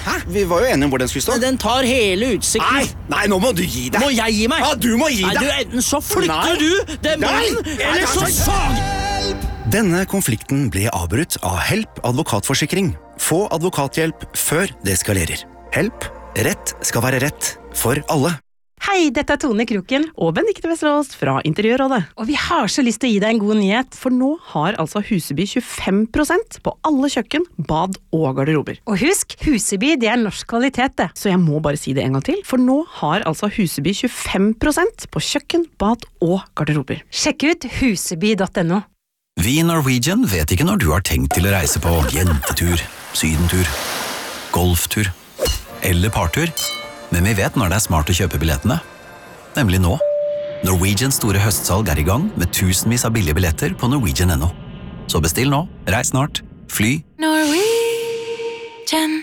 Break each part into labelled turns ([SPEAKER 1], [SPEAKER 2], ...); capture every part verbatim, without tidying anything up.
[SPEAKER 1] Hæ? Vi var jo enige om hvor den skulle stå.
[SPEAKER 2] Den tar hele utsikten.
[SPEAKER 1] Nei, nei, nå må du gi deg.
[SPEAKER 2] Må jeg gi meg?
[SPEAKER 1] Ja, du må gi deg.
[SPEAKER 2] Nei, du, enten så flytter
[SPEAKER 1] Nei.
[SPEAKER 2] du den mannen,
[SPEAKER 1] Nei.
[SPEAKER 2] eller så
[SPEAKER 1] Nei.
[SPEAKER 2] sag...
[SPEAKER 3] Denne konflikten ble avbrutt av Help advokatforsikring. Få advokathjelp før det eskalerer. Help. Rett skal være rett for alle.
[SPEAKER 4] Hei, dette er Tone Kroken og Benedikte Vesterås fra Interiørrådet. Og vi har så lyst til å gi deg en god nyhet, for nå har altså Huseby tjuefem prosent på alle kjøkken, bad og garderober. Og husk, Huseby det er norsk kvalitet det. Så jeg må bare si det en gang til, for nå har altså Huseby tjuefem prosent på kjøkken, bad og garderober. Sjekk ut huseby punktum no.
[SPEAKER 5] Vi i Norwegian vet ikke når du har tenkt til å reise på jentetur, sydentur, golftur eller partur, men vi vet når det er smart å kjøpe billettene. Nemlig nå. Norwegians store høstsalg er i gang med tusenvis av billige billetter på norwegian punktum no. Så bestill nå, reis snart, fly.
[SPEAKER 6] Norwegian.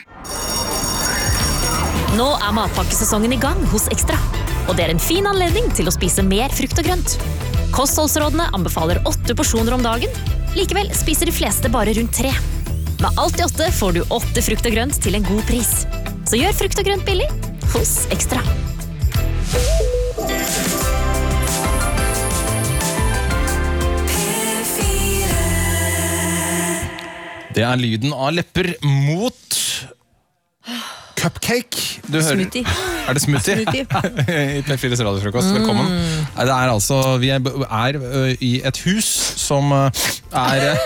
[SPEAKER 6] Nå er matpakkesesongen i gang hos Ekstra, og det er en fin anledning til å spise mer frukt og grønt. Kostholdsrådene anbefaler åtte porsjoner om dagen, likevel spiser de fleste bare rundt tre. Med alt i åtte får du åtte frukt og grønt til en god pris. Så gjør frukt og grønt billig hos Ekstra.
[SPEAKER 7] Det er lyden av lepper mot cupcake. Du hører...
[SPEAKER 8] Smoothie.
[SPEAKER 7] Er det smoothie?
[SPEAKER 8] Smoothie.
[SPEAKER 7] I P fires radiofrokost, velkommen. Nei, det er altså, vi er, er ø, i et hus som ø, er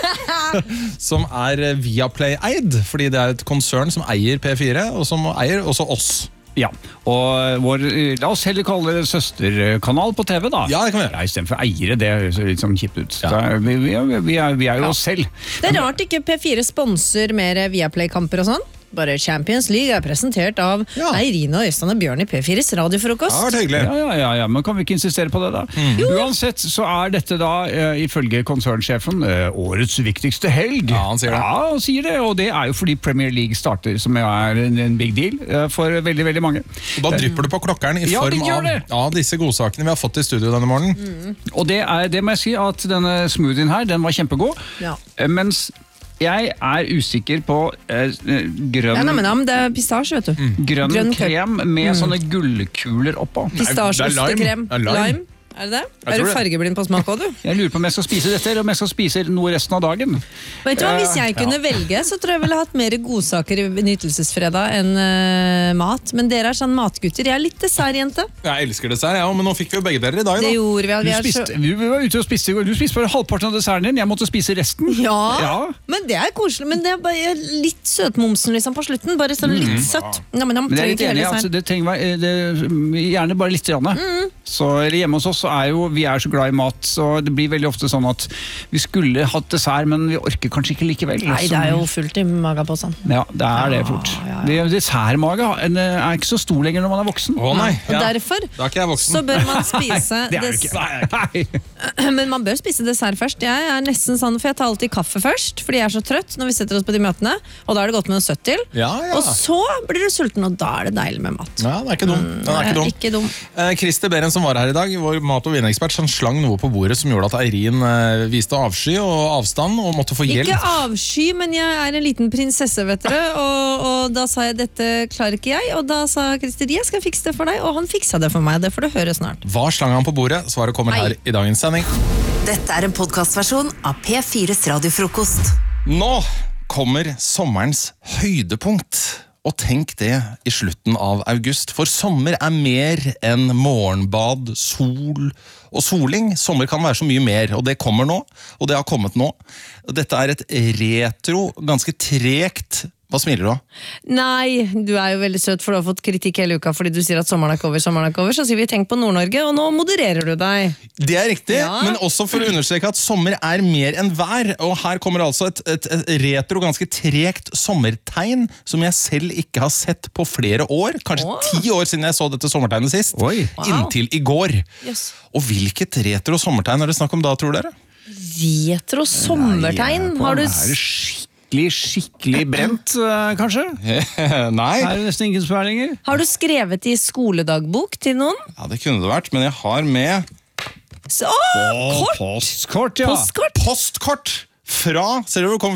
[SPEAKER 7] som er Viaplay-eid, fordi det er et konsern som eier P fire, og som eier også oss.
[SPEAKER 9] Ja, og vår, la oss heller kalle det søsterkanal på T V da.
[SPEAKER 7] Ja, det kan vi gjøre.
[SPEAKER 9] I stedet for eiere, det høres litt sånn kjipt ut.
[SPEAKER 7] Ja.
[SPEAKER 9] Da, vi, vi, er, vi, er, vi er jo
[SPEAKER 8] Ja.
[SPEAKER 9] oss selv.
[SPEAKER 8] Det er rart ikke P fire sponser mer Viaplay-kamper og sånn. Bare Champions League er presentert av
[SPEAKER 7] Ja.
[SPEAKER 8] Irina og Øystein og Bjørn i P fires radiofrokost.
[SPEAKER 7] Ja, det var hyggelig.
[SPEAKER 9] Ja, ja, ja, ja, men kan vi ikke insistere på det da? Uansett så er dette da, eh, ifølge konsernsjefen, eh, årets viktigste helg.
[SPEAKER 7] Ja, han sier det.
[SPEAKER 9] Ja, han sier det, og det er jo fordi Premier League starter, som er en, en big deal eh, for veldig, veldig mange.
[SPEAKER 7] Og da drypper du på klokkeren i
[SPEAKER 9] Ja, det
[SPEAKER 7] form
[SPEAKER 9] gjør
[SPEAKER 7] av,
[SPEAKER 9] det.
[SPEAKER 7] av disse godsakene vi har fått i studio denne morgenen.
[SPEAKER 9] Og det, er, det må jeg si at denne smoothien her, den var kjempegod.
[SPEAKER 8] Ja.
[SPEAKER 9] Eh, Mens jeg er usikker på eh, grønn,
[SPEAKER 8] Ja, nei, men, ja, men det er pistasje, vet du.
[SPEAKER 9] grønn,
[SPEAKER 8] grønn kø-
[SPEAKER 9] krem med sånne gullkuler oppå.
[SPEAKER 8] Pistasje,
[SPEAKER 7] det er lime.
[SPEAKER 8] ostekrem.
[SPEAKER 7] Det er lime.
[SPEAKER 8] Er det det?
[SPEAKER 7] Jeg
[SPEAKER 8] Er
[SPEAKER 7] tror
[SPEAKER 8] du
[SPEAKER 7] det.
[SPEAKER 8] fargeblind på smak også, du?
[SPEAKER 9] Jeg lurer på om jeg skal spise dette, eller om jeg skal spise noe resten av dagen.
[SPEAKER 8] Vet du hva, Hvis jeg kunne velge, så tror jeg jeg ville hatt mer godsaker i nytelsesfredag enn eh, mat. Men dere er sånn matgutter. Jeg er litt dessertjente.
[SPEAKER 7] Jeg elsker dessert, ja, men nå fikk vi jo begge dere i dag.
[SPEAKER 8] Det
[SPEAKER 7] Da.
[SPEAKER 8] gjorde vi.
[SPEAKER 9] Du,
[SPEAKER 8] vi er
[SPEAKER 9] spiste,
[SPEAKER 8] så...
[SPEAKER 9] vi vi var ute og spiste i går. Du spiste bare halvparten av desserten din, jeg måtte spise resten.
[SPEAKER 8] Ja,
[SPEAKER 9] Ja.
[SPEAKER 8] men det er koselig. Men det er bare litt søtmomsen liksom på slutten. Bare sånn litt søtt. Ja, men,
[SPEAKER 9] Men jeg er litt enig i at det trenger være det, gjerne bare litt grann. Så eller hjemme hos oss så er jo, vi er så glad i mat, så det blir veldig ofte sånn at vi skulle hatt dessert, men vi orker kanskje ikke likevel.
[SPEAKER 8] Nei, det er jo fullt i magen på sånn.
[SPEAKER 9] Ja, det er det fort.
[SPEAKER 8] ja, ja.
[SPEAKER 9] Det, dessertmage en, er ikke så stor lenger når man er voksen.
[SPEAKER 7] Å nei,
[SPEAKER 8] Og
[SPEAKER 7] ja.
[SPEAKER 8] derfor
[SPEAKER 7] Da er ikke jeg voksen.
[SPEAKER 8] så bør man spise
[SPEAKER 9] Det er det
[SPEAKER 8] des-
[SPEAKER 9] ikke. Nei.
[SPEAKER 8] Men man bør spise dessert først. Jeg er nesten sånn, for jeg tar alltid kaffe først, fordi jeg er så trøtt når vi setter oss på de møtene, og da er det godt med noe søtt til.
[SPEAKER 7] Ja, ja.
[SPEAKER 8] Og så blir du sulten, og da er det deilig med mat.
[SPEAKER 7] Ja, den er ikke dum. Den er ikke dum.
[SPEAKER 8] Ikke dum.
[SPEAKER 7] Eh, Christer Beren som var her i dag, vår mat- og vinekspert, han slang noe på bordet som gjorde at Eirin eh, viste avsky og avstand og måtte få hjelp.
[SPEAKER 8] Ikke avsky, men jeg er en liten prinsesse, vet dere. Og, og da sa jeg, dette klarer ikke jeg. Og da sa Christer, jeg skal fikse det for deg. Og han fiksa det for meg, det får du høre snart.
[SPEAKER 7] Hva slang han på bordet? Svaret kommer
[SPEAKER 8] Hei.
[SPEAKER 7] her i dagens sending.
[SPEAKER 10] Dette er en podcastversjon av P fires radiofrokost.
[SPEAKER 7] Nå kommer sommerens høydepunkt. Og tenk det i slutten av august, for sommer er mer enn morgenbad, sol og soling. Sommer kan være så mye mer, og det kommer nå, og det har kommet nå. Dette er et retro, ganske tregt... Hva smiler du av?
[SPEAKER 8] Nei, du er jo veldig søt, for du har fått kritikk hele uka fordi du sier at sommeren er ikke over, sommeren er ikke over. Så sier vi tenk på Nord-Norge, og nå modererer du deg.
[SPEAKER 7] Det er riktig,
[SPEAKER 8] Ja.
[SPEAKER 7] men også for å understreke at sommer er mer enn vær. Og her kommer altså et, et, et retro, ganske tregt sommertegn som jeg selv ikke har sett på flere år. Kanskje
[SPEAKER 8] Åh.
[SPEAKER 7] ti år siden jeg så dette sommertegnet sist.
[SPEAKER 9] Oi.
[SPEAKER 7] Inntil i går.
[SPEAKER 8] Yes.
[SPEAKER 7] Og hvilket retro sommertegn er det snakk om da, tror dere?
[SPEAKER 8] Retro sommertegn, har du...
[SPEAKER 9] Er det skikkelig, skikkelig brent, eh, kanskje?
[SPEAKER 7] Nei.
[SPEAKER 9] Er det nesten ingen som er lenger?
[SPEAKER 8] Har du skrevet i skoledagbok til noen?
[SPEAKER 7] Ja, det kunne det vært, men jeg har med
[SPEAKER 8] Så, åh, kort!
[SPEAKER 9] Postkort, ja.
[SPEAKER 8] Postkort!
[SPEAKER 7] postkort fra, ser du hvor det kommer fra?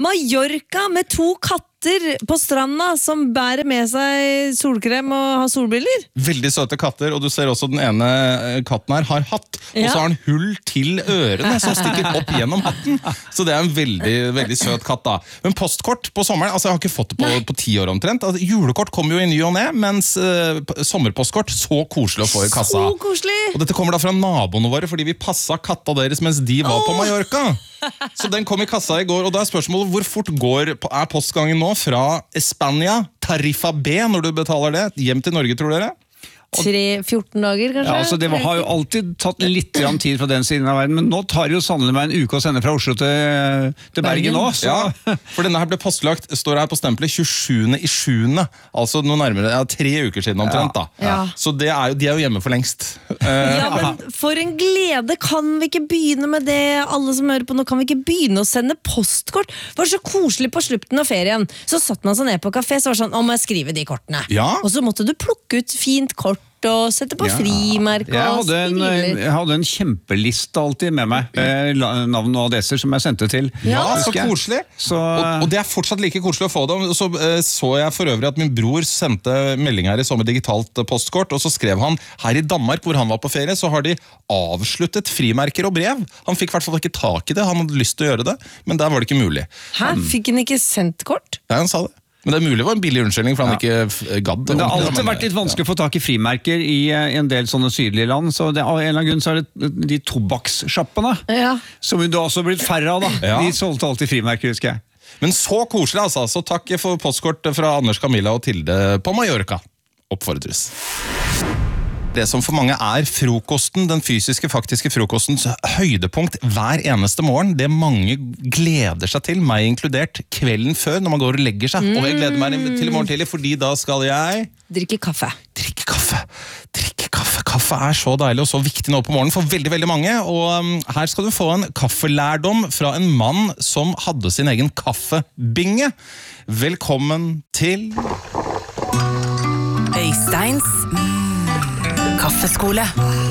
[SPEAKER 8] Mallorca med to katter på stranda som bærer med seg solkrem og har solbriller.
[SPEAKER 7] Veldig søte katter, og du ser også den ene katten her har hatt, og
[SPEAKER 8] Ja.
[SPEAKER 7] så har han hull til ørene som stikker opp gjennom hatten. Så det er en veldig, veldig søt katt da. Men postkort på sommeren, altså jeg har ikke fått det på, på ti år omtrent. Altså, julekort kommer jo i ny og ne, mens uh, sommerpostkort, så koselig å få i kassa.
[SPEAKER 8] Så koselig!
[SPEAKER 7] Og dette kommer da fra naboene våre, fordi vi passet katta deres mens de var på Mallorca. Så den kom i kassa i går, og da er spørsmålet hvor fort går, er postgangen nå fra Espania, Tarifa B, når du betaler det, hjem til Norge, tror dere?
[SPEAKER 8] tre fjorten dager, kanskje?
[SPEAKER 9] Ja, altså Det var, har jo alltid tatt litt grann tid fra den siden av verden, men nå tar det jo sannelig meg en uke å sende fra Oslo til, til Bergen nå. Så.
[SPEAKER 7] Ja, for denne her ble postlagt, står her på stempelet tjuesjuende i sjuende, altså noe nærmere, ja, tre uker siden omtrent da.
[SPEAKER 8] Ja.
[SPEAKER 7] Så det er jo, de er jo hjemme for lengst.
[SPEAKER 8] Ja, men for en glede, kan vi ikke begynne med det, alle som hører på nå, kan vi ikke begynne å sende postkort? Det var så koselig på slutten av ferien, så satt man seg ned på kafé, så var det sånn, å, må jeg skrive de kortene?
[SPEAKER 7] Ja.
[SPEAKER 8] Og så måtte du plukke ut fint kort, og sette på
[SPEAKER 9] Ja.
[SPEAKER 8] frimerke
[SPEAKER 9] Jeg
[SPEAKER 8] og
[SPEAKER 9] hadde, en,
[SPEAKER 8] stiler.
[SPEAKER 9] jeg hadde en kjempeliste alltid med meg, eh, la- navn og adresser som jeg sendte til.
[SPEAKER 7] Ja, så
[SPEAKER 9] husker jeg.
[SPEAKER 7] koselig.
[SPEAKER 9] Så,
[SPEAKER 7] Og, og det er fortsatt like koselig å få det. Og så eh, så jeg for øvrig at min bror sendte melding her i sommer, digitalt eh, postkort, og så skrev han her i Danmark, hvor han var på ferie, så har de avsluttet frimerker og brev. Han fikk i hvert fall ikke tak i det, han hadde lyst til å gjøre det, men der var det ikke mulig.
[SPEAKER 8] Hæ? Fikk han ikke sendt kort?
[SPEAKER 7] Ja, han sa det. Men det er mulig det var en billig unnskyldning, for han ikke f- gadd.
[SPEAKER 9] men det har
[SPEAKER 7] ordentlig,
[SPEAKER 9] alltid
[SPEAKER 7] men,
[SPEAKER 9] vært litt vanskelig å få tak i frimerker i eh, en del sånne sydlige land, så det, av en eller annen grunn så er det de tobakkssjappene,
[SPEAKER 8] Ja.
[SPEAKER 9] som det også har blitt færre av da.
[SPEAKER 7] Ja.
[SPEAKER 9] De solgte alltid frimerker, husker jeg.
[SPEAKER 7] Men så koselig, altså. Så takk for postkort fra Anders, Camilla og Tilde på Mallorca. Oppfordres. Det som for mange er frokosten, den fysiske, faktiske frokostens høydepunkt hver eneste morgen, det mange gleder seg til, meg inkludert, kvelden før når man går og legger seg. Og jeg gleder meg til i morgen tidlig, fordi da skal jeg
[SPEAKER 8] Drikke kaffe.
[SPEAKER 7] drikke kaffe. Drikke kaffe. Kaffe er så deilig og så viktig nå på morgenen for veldig, veldig mange. Og um, her skal du få en kaffelærdom fra en mann som hadde sin egen kaffebinge. Velkommen til
[SPEAKER 10] Øysteins kaffeskole.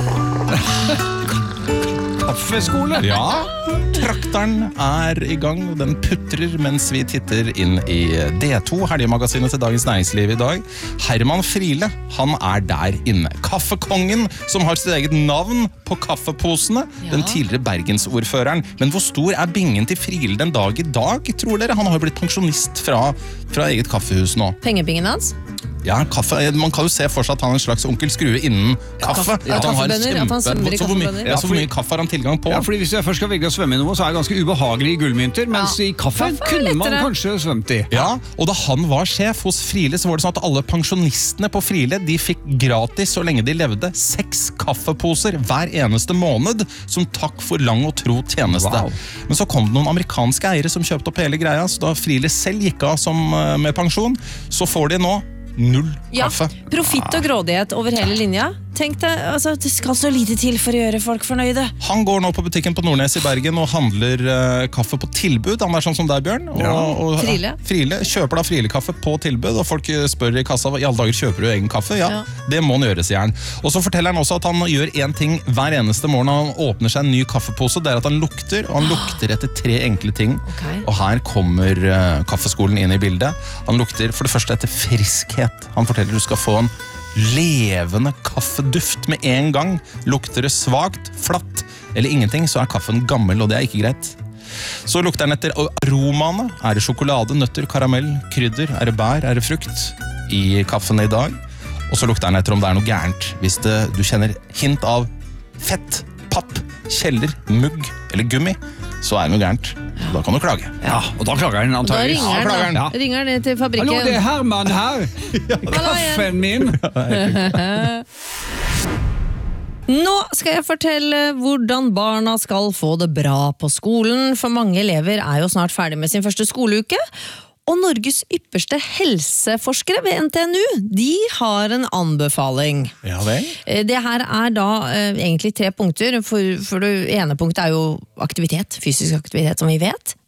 [SPEAKER 9] Kaffeskole!
[SPEAKER 7] Ja, trakteren er i gang, og den putrer mens vi titter inn i D to, helgemagasinet til Dagens Næringsliv i dag. Herman Friele, han er der inne. Kaffekongen, som har sitt eget navn på kaffeposene, den tidligere Bergensordføreren. Men hvor stor er bingen til Friele den dag i dag, tror dere? Han har jo blitt pensjonist fra, fra eget kaffehus nå.
[SPEAKER 8] Pengebingen hans?
[SPEAKER 7] Ja, kaffe. Man kan jo se for seg at han er en slags onkel Skrue innen kaffe.
[SPEAKER 8] Ja,
[SPEAKER 7] At han har en
[SPEAKER 8] kaffebønner, at han svømmer i
[SPEAKER 7] så hvor mye,
[SPEAKER 8] kaffebønner.
[SPEAKER 7] ja, så hvor mye kaffe har han tilgang på?
[SPEAKER 9] Ja, fordi Hvis jeg først skal velge å svømme i noe, så er det ganske ubehagelig i gullmynter, mens
[SPEAKER 8] Ja.
[SPEAKER 9] i kaffe
[SPEAKER 8] Kaffe er
[SPEAKER 9] kunne man
[SPEAKER 8] lettere.
[SPEAKER 9] kanskje svømt i.
[SPEAKER 7] Ja, og da han var sjef hos Friele, så var det sånn at alle pensjonistene på Friele, de fikk gratis så lenge de levde seks kaffeposer hver eneste måned, som takk for lang og tro tjeneste.
[SPEAKER 9] Wow.
[SPEAKER 7] Men så kom det noen amerikanske eiere som kjøpte opp hele greia, så da Friele selv gikk av som, eh, med pensjon, så får de nå null
[SPEAKER 8] Ja,
[SPEAKER 7] kaffe.
[SPEAKER 8] profitt og grådighet over hele linja. Tenk deg, altså, det skal så lite til for å gjøre folk fornøyde.
[SPEAKER 7] Han går nå på butikken på Nordnes i Bergen og handler eh, kaffe på tilbud. Han er sånn som deg, Bjørn. Og,
[SPEAKER 9] Ja.
[SPEAKER 7] og,
[SPEAKER 8] Friele.
[SPEAKER 7] Friele kjøper da Friele-kaffe på tilbud, og folk eh, spør i kassa, i alle dager kjøper du egen kaffe? Ja,
[SPEAKER 8] Ja.
[SPEAKER 7] det må han gjøre, sier han. Og så forteller han også at han gjør en ting hver eneste morgen når han åpner seg en ny kaffepose, det er at han lukter, og han lukter etter tre enkle ting.
[SPEAKER 8] Ok.
[SPEAKER 7] Og her kommer eh, kaffeskolen inn i bildet. Han lukter for det første etter friskhet. Han forteller du skal få en levende kaffeduft med en gang. Lukter det svagt, flatt eller ingenting, så er kaffen gammel, og det er ikke greit. Så lukter den etter aromaene. Er det sjokolade, nøtter, karamell, krydder? Er det bær? Er det frukt i kaffen i dag? Og så lukter den etter om det er noe gærent. Hvis det, du kjenner hint av fett, papp, kjeller, mugg eller gummi, så er det noe gærent. Da kan du klage.
[SPEAKER 9] Ja, og da klager han
[SPEAKER 8] Da
[SPEAKER 9] antageligvis.
[SPEAKER 8] ringer han,
[SPEAKER 7] klager han.
[SPEAKER 8] da. Ringer han ned til fabrikken.
[SPEAKER 9] Hallo, det er Herman her! Kaffen min!
[SPEAKER 8] Nå skal jeg fortelle hvordan barna skal få det bra på skolen, for mange elever er jo snart ferdig med sin første skoleuke. Og Norges ypperste helseforskere ved N T N U, de har en anbefaling.
[SPEAKER 7] Ja vel?
[SPEAKER 8] Eh, Det her er da eh, egentlig tre punkter, for, for det ene punktet er jo aktivitet, fysisk aktivitet som vi vet.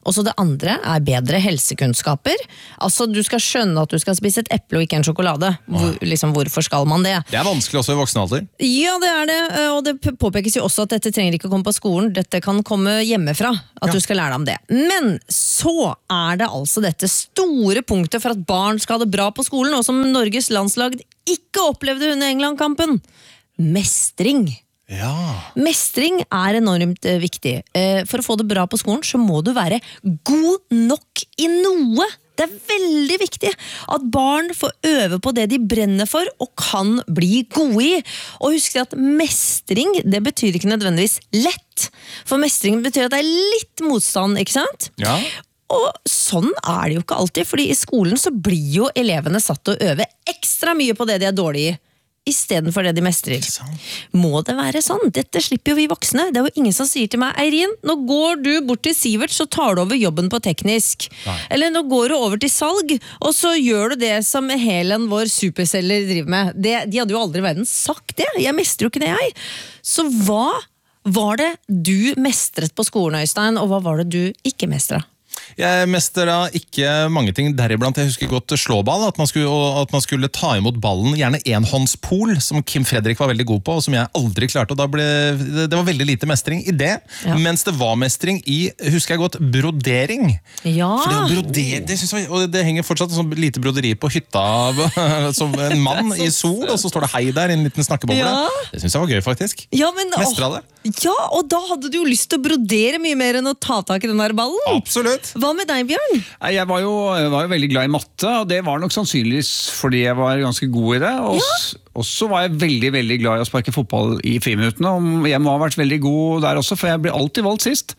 [SPEAKER 8] Og så det andre er bedre helsekunnskaper. Altså, du skal skjønne at du skal spise et eple og ikke en sjokolade. Hvor, liksom, hvorfor skal man det?
[SPEAKER 7] Det er vanskelig også i voksen alder.
[SPEAKER 8] Ja, det er det, og det påpekes jo også at dette trenger ikke å komme på skolen. Dette kan komme hjemmefra, at ja. Du skal lære deg om det. Men så er det altså dette store punktet for at barn skal ha det bra på skolen, og som Norges landslag ikke opplevde under England-kampen. Mestring.
[SPEAKER 7] Ja.
[SPEAKER 8] Mestring er enormt eh, viktig. Eh, for å få det bra på skolen så må du være god nok i noe. Det er veldig viktig at barn får øve på det de brenner for og kan bli gode i. Og husk at mestring, det betyr ikke nødvendigvis lett. For mestring betyr at det er litt motstand, ikke sant?
[SPEAKER 7] Ja.
[SPEAKER 8] Og sånn er det jo ikke alltid, fordi i skolen så blir jo elevene satt til å øve ekstra mye på det de er dårlige i. I stedet for det de mestrer. Må det være sånn? Dette slipper jo vi voksne. Det er jo ingen som sier til meg, Eirin, nå går du bort til Sivert, så tar du over jobben på teknisk. Nei. Eller nå går du over til salg, og så gjør du det som Helen, vår superselger, driver med. Det, de hadde jo aldri i verden sagt det. Jeg mestrer jo ikke det, jeg. Så hva var det du mestret på skolen, Øystein, og hva var det du ikke mestret?
[SPEAKER 7] Jeg mestret ikke mange ting, deriblant jeg husker godt slåball, at man skulle, at man skulle ta imot ballen, gjerne enhåndspol, som Kim Fredrik var veldig god på, og som jeg aldri klarte, og da ble, det var veldig lite mestring i det, ja. Mens det var mestring i, husker jeg godt, brodering.
[SPEAKER 8] Ja.
[SPEAKER 7] For det å brodere, det, synes jeg, og det henger fortsatt sånn lite broderi på hytta, som en mann i sol, og så står det hei der, en liten snakkeboble. Ja. Det synes jeg var gøy faktisk.
[SPEAKER 8] Ja, men,
[SPEAKER 7] Mestret det.
[SPEAKER 8] Ja, og da hadde du jo lyst til å brodere mye mer enn å ta tak i den der ballen.
[SPEAKER 7] Absolutt.
[SPEAKER 8] Hva med deg, Bjørn?
[SPEAKER 9] Jeg var jo, jeg var jo veldig glad i matte, og det var nok sannsynligvis fordi jeg var ganske god i det. Og, ja. Og så var jeg veldig, veldig glad i å sparke fotball i friminuttene, og jeg må ha vært veldig god der også, for jeg ble alltid valgt sist.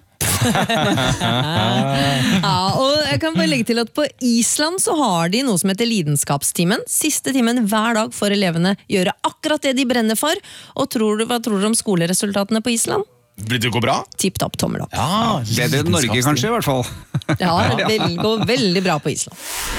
[SPEAKER 8] Ja, og jeg kan bare legge til at på Island så har de noe som heter lidenskapstimen. Siste timen hver dag får elevene gjøre akkurat det de brenner for. Og tror du, hva tror du om skoleresultatene på Island?
[SPEAKER 7] Blir det gå bra?
[SPEAKER 8] Tipp topp, tommel opp.
[SPEAKER 7] Ja,
[SPEAKER 9] bedre enn Norge kanskje i hvert fall.
[SPEAKER 8] Ja, det går veldig bra på Island.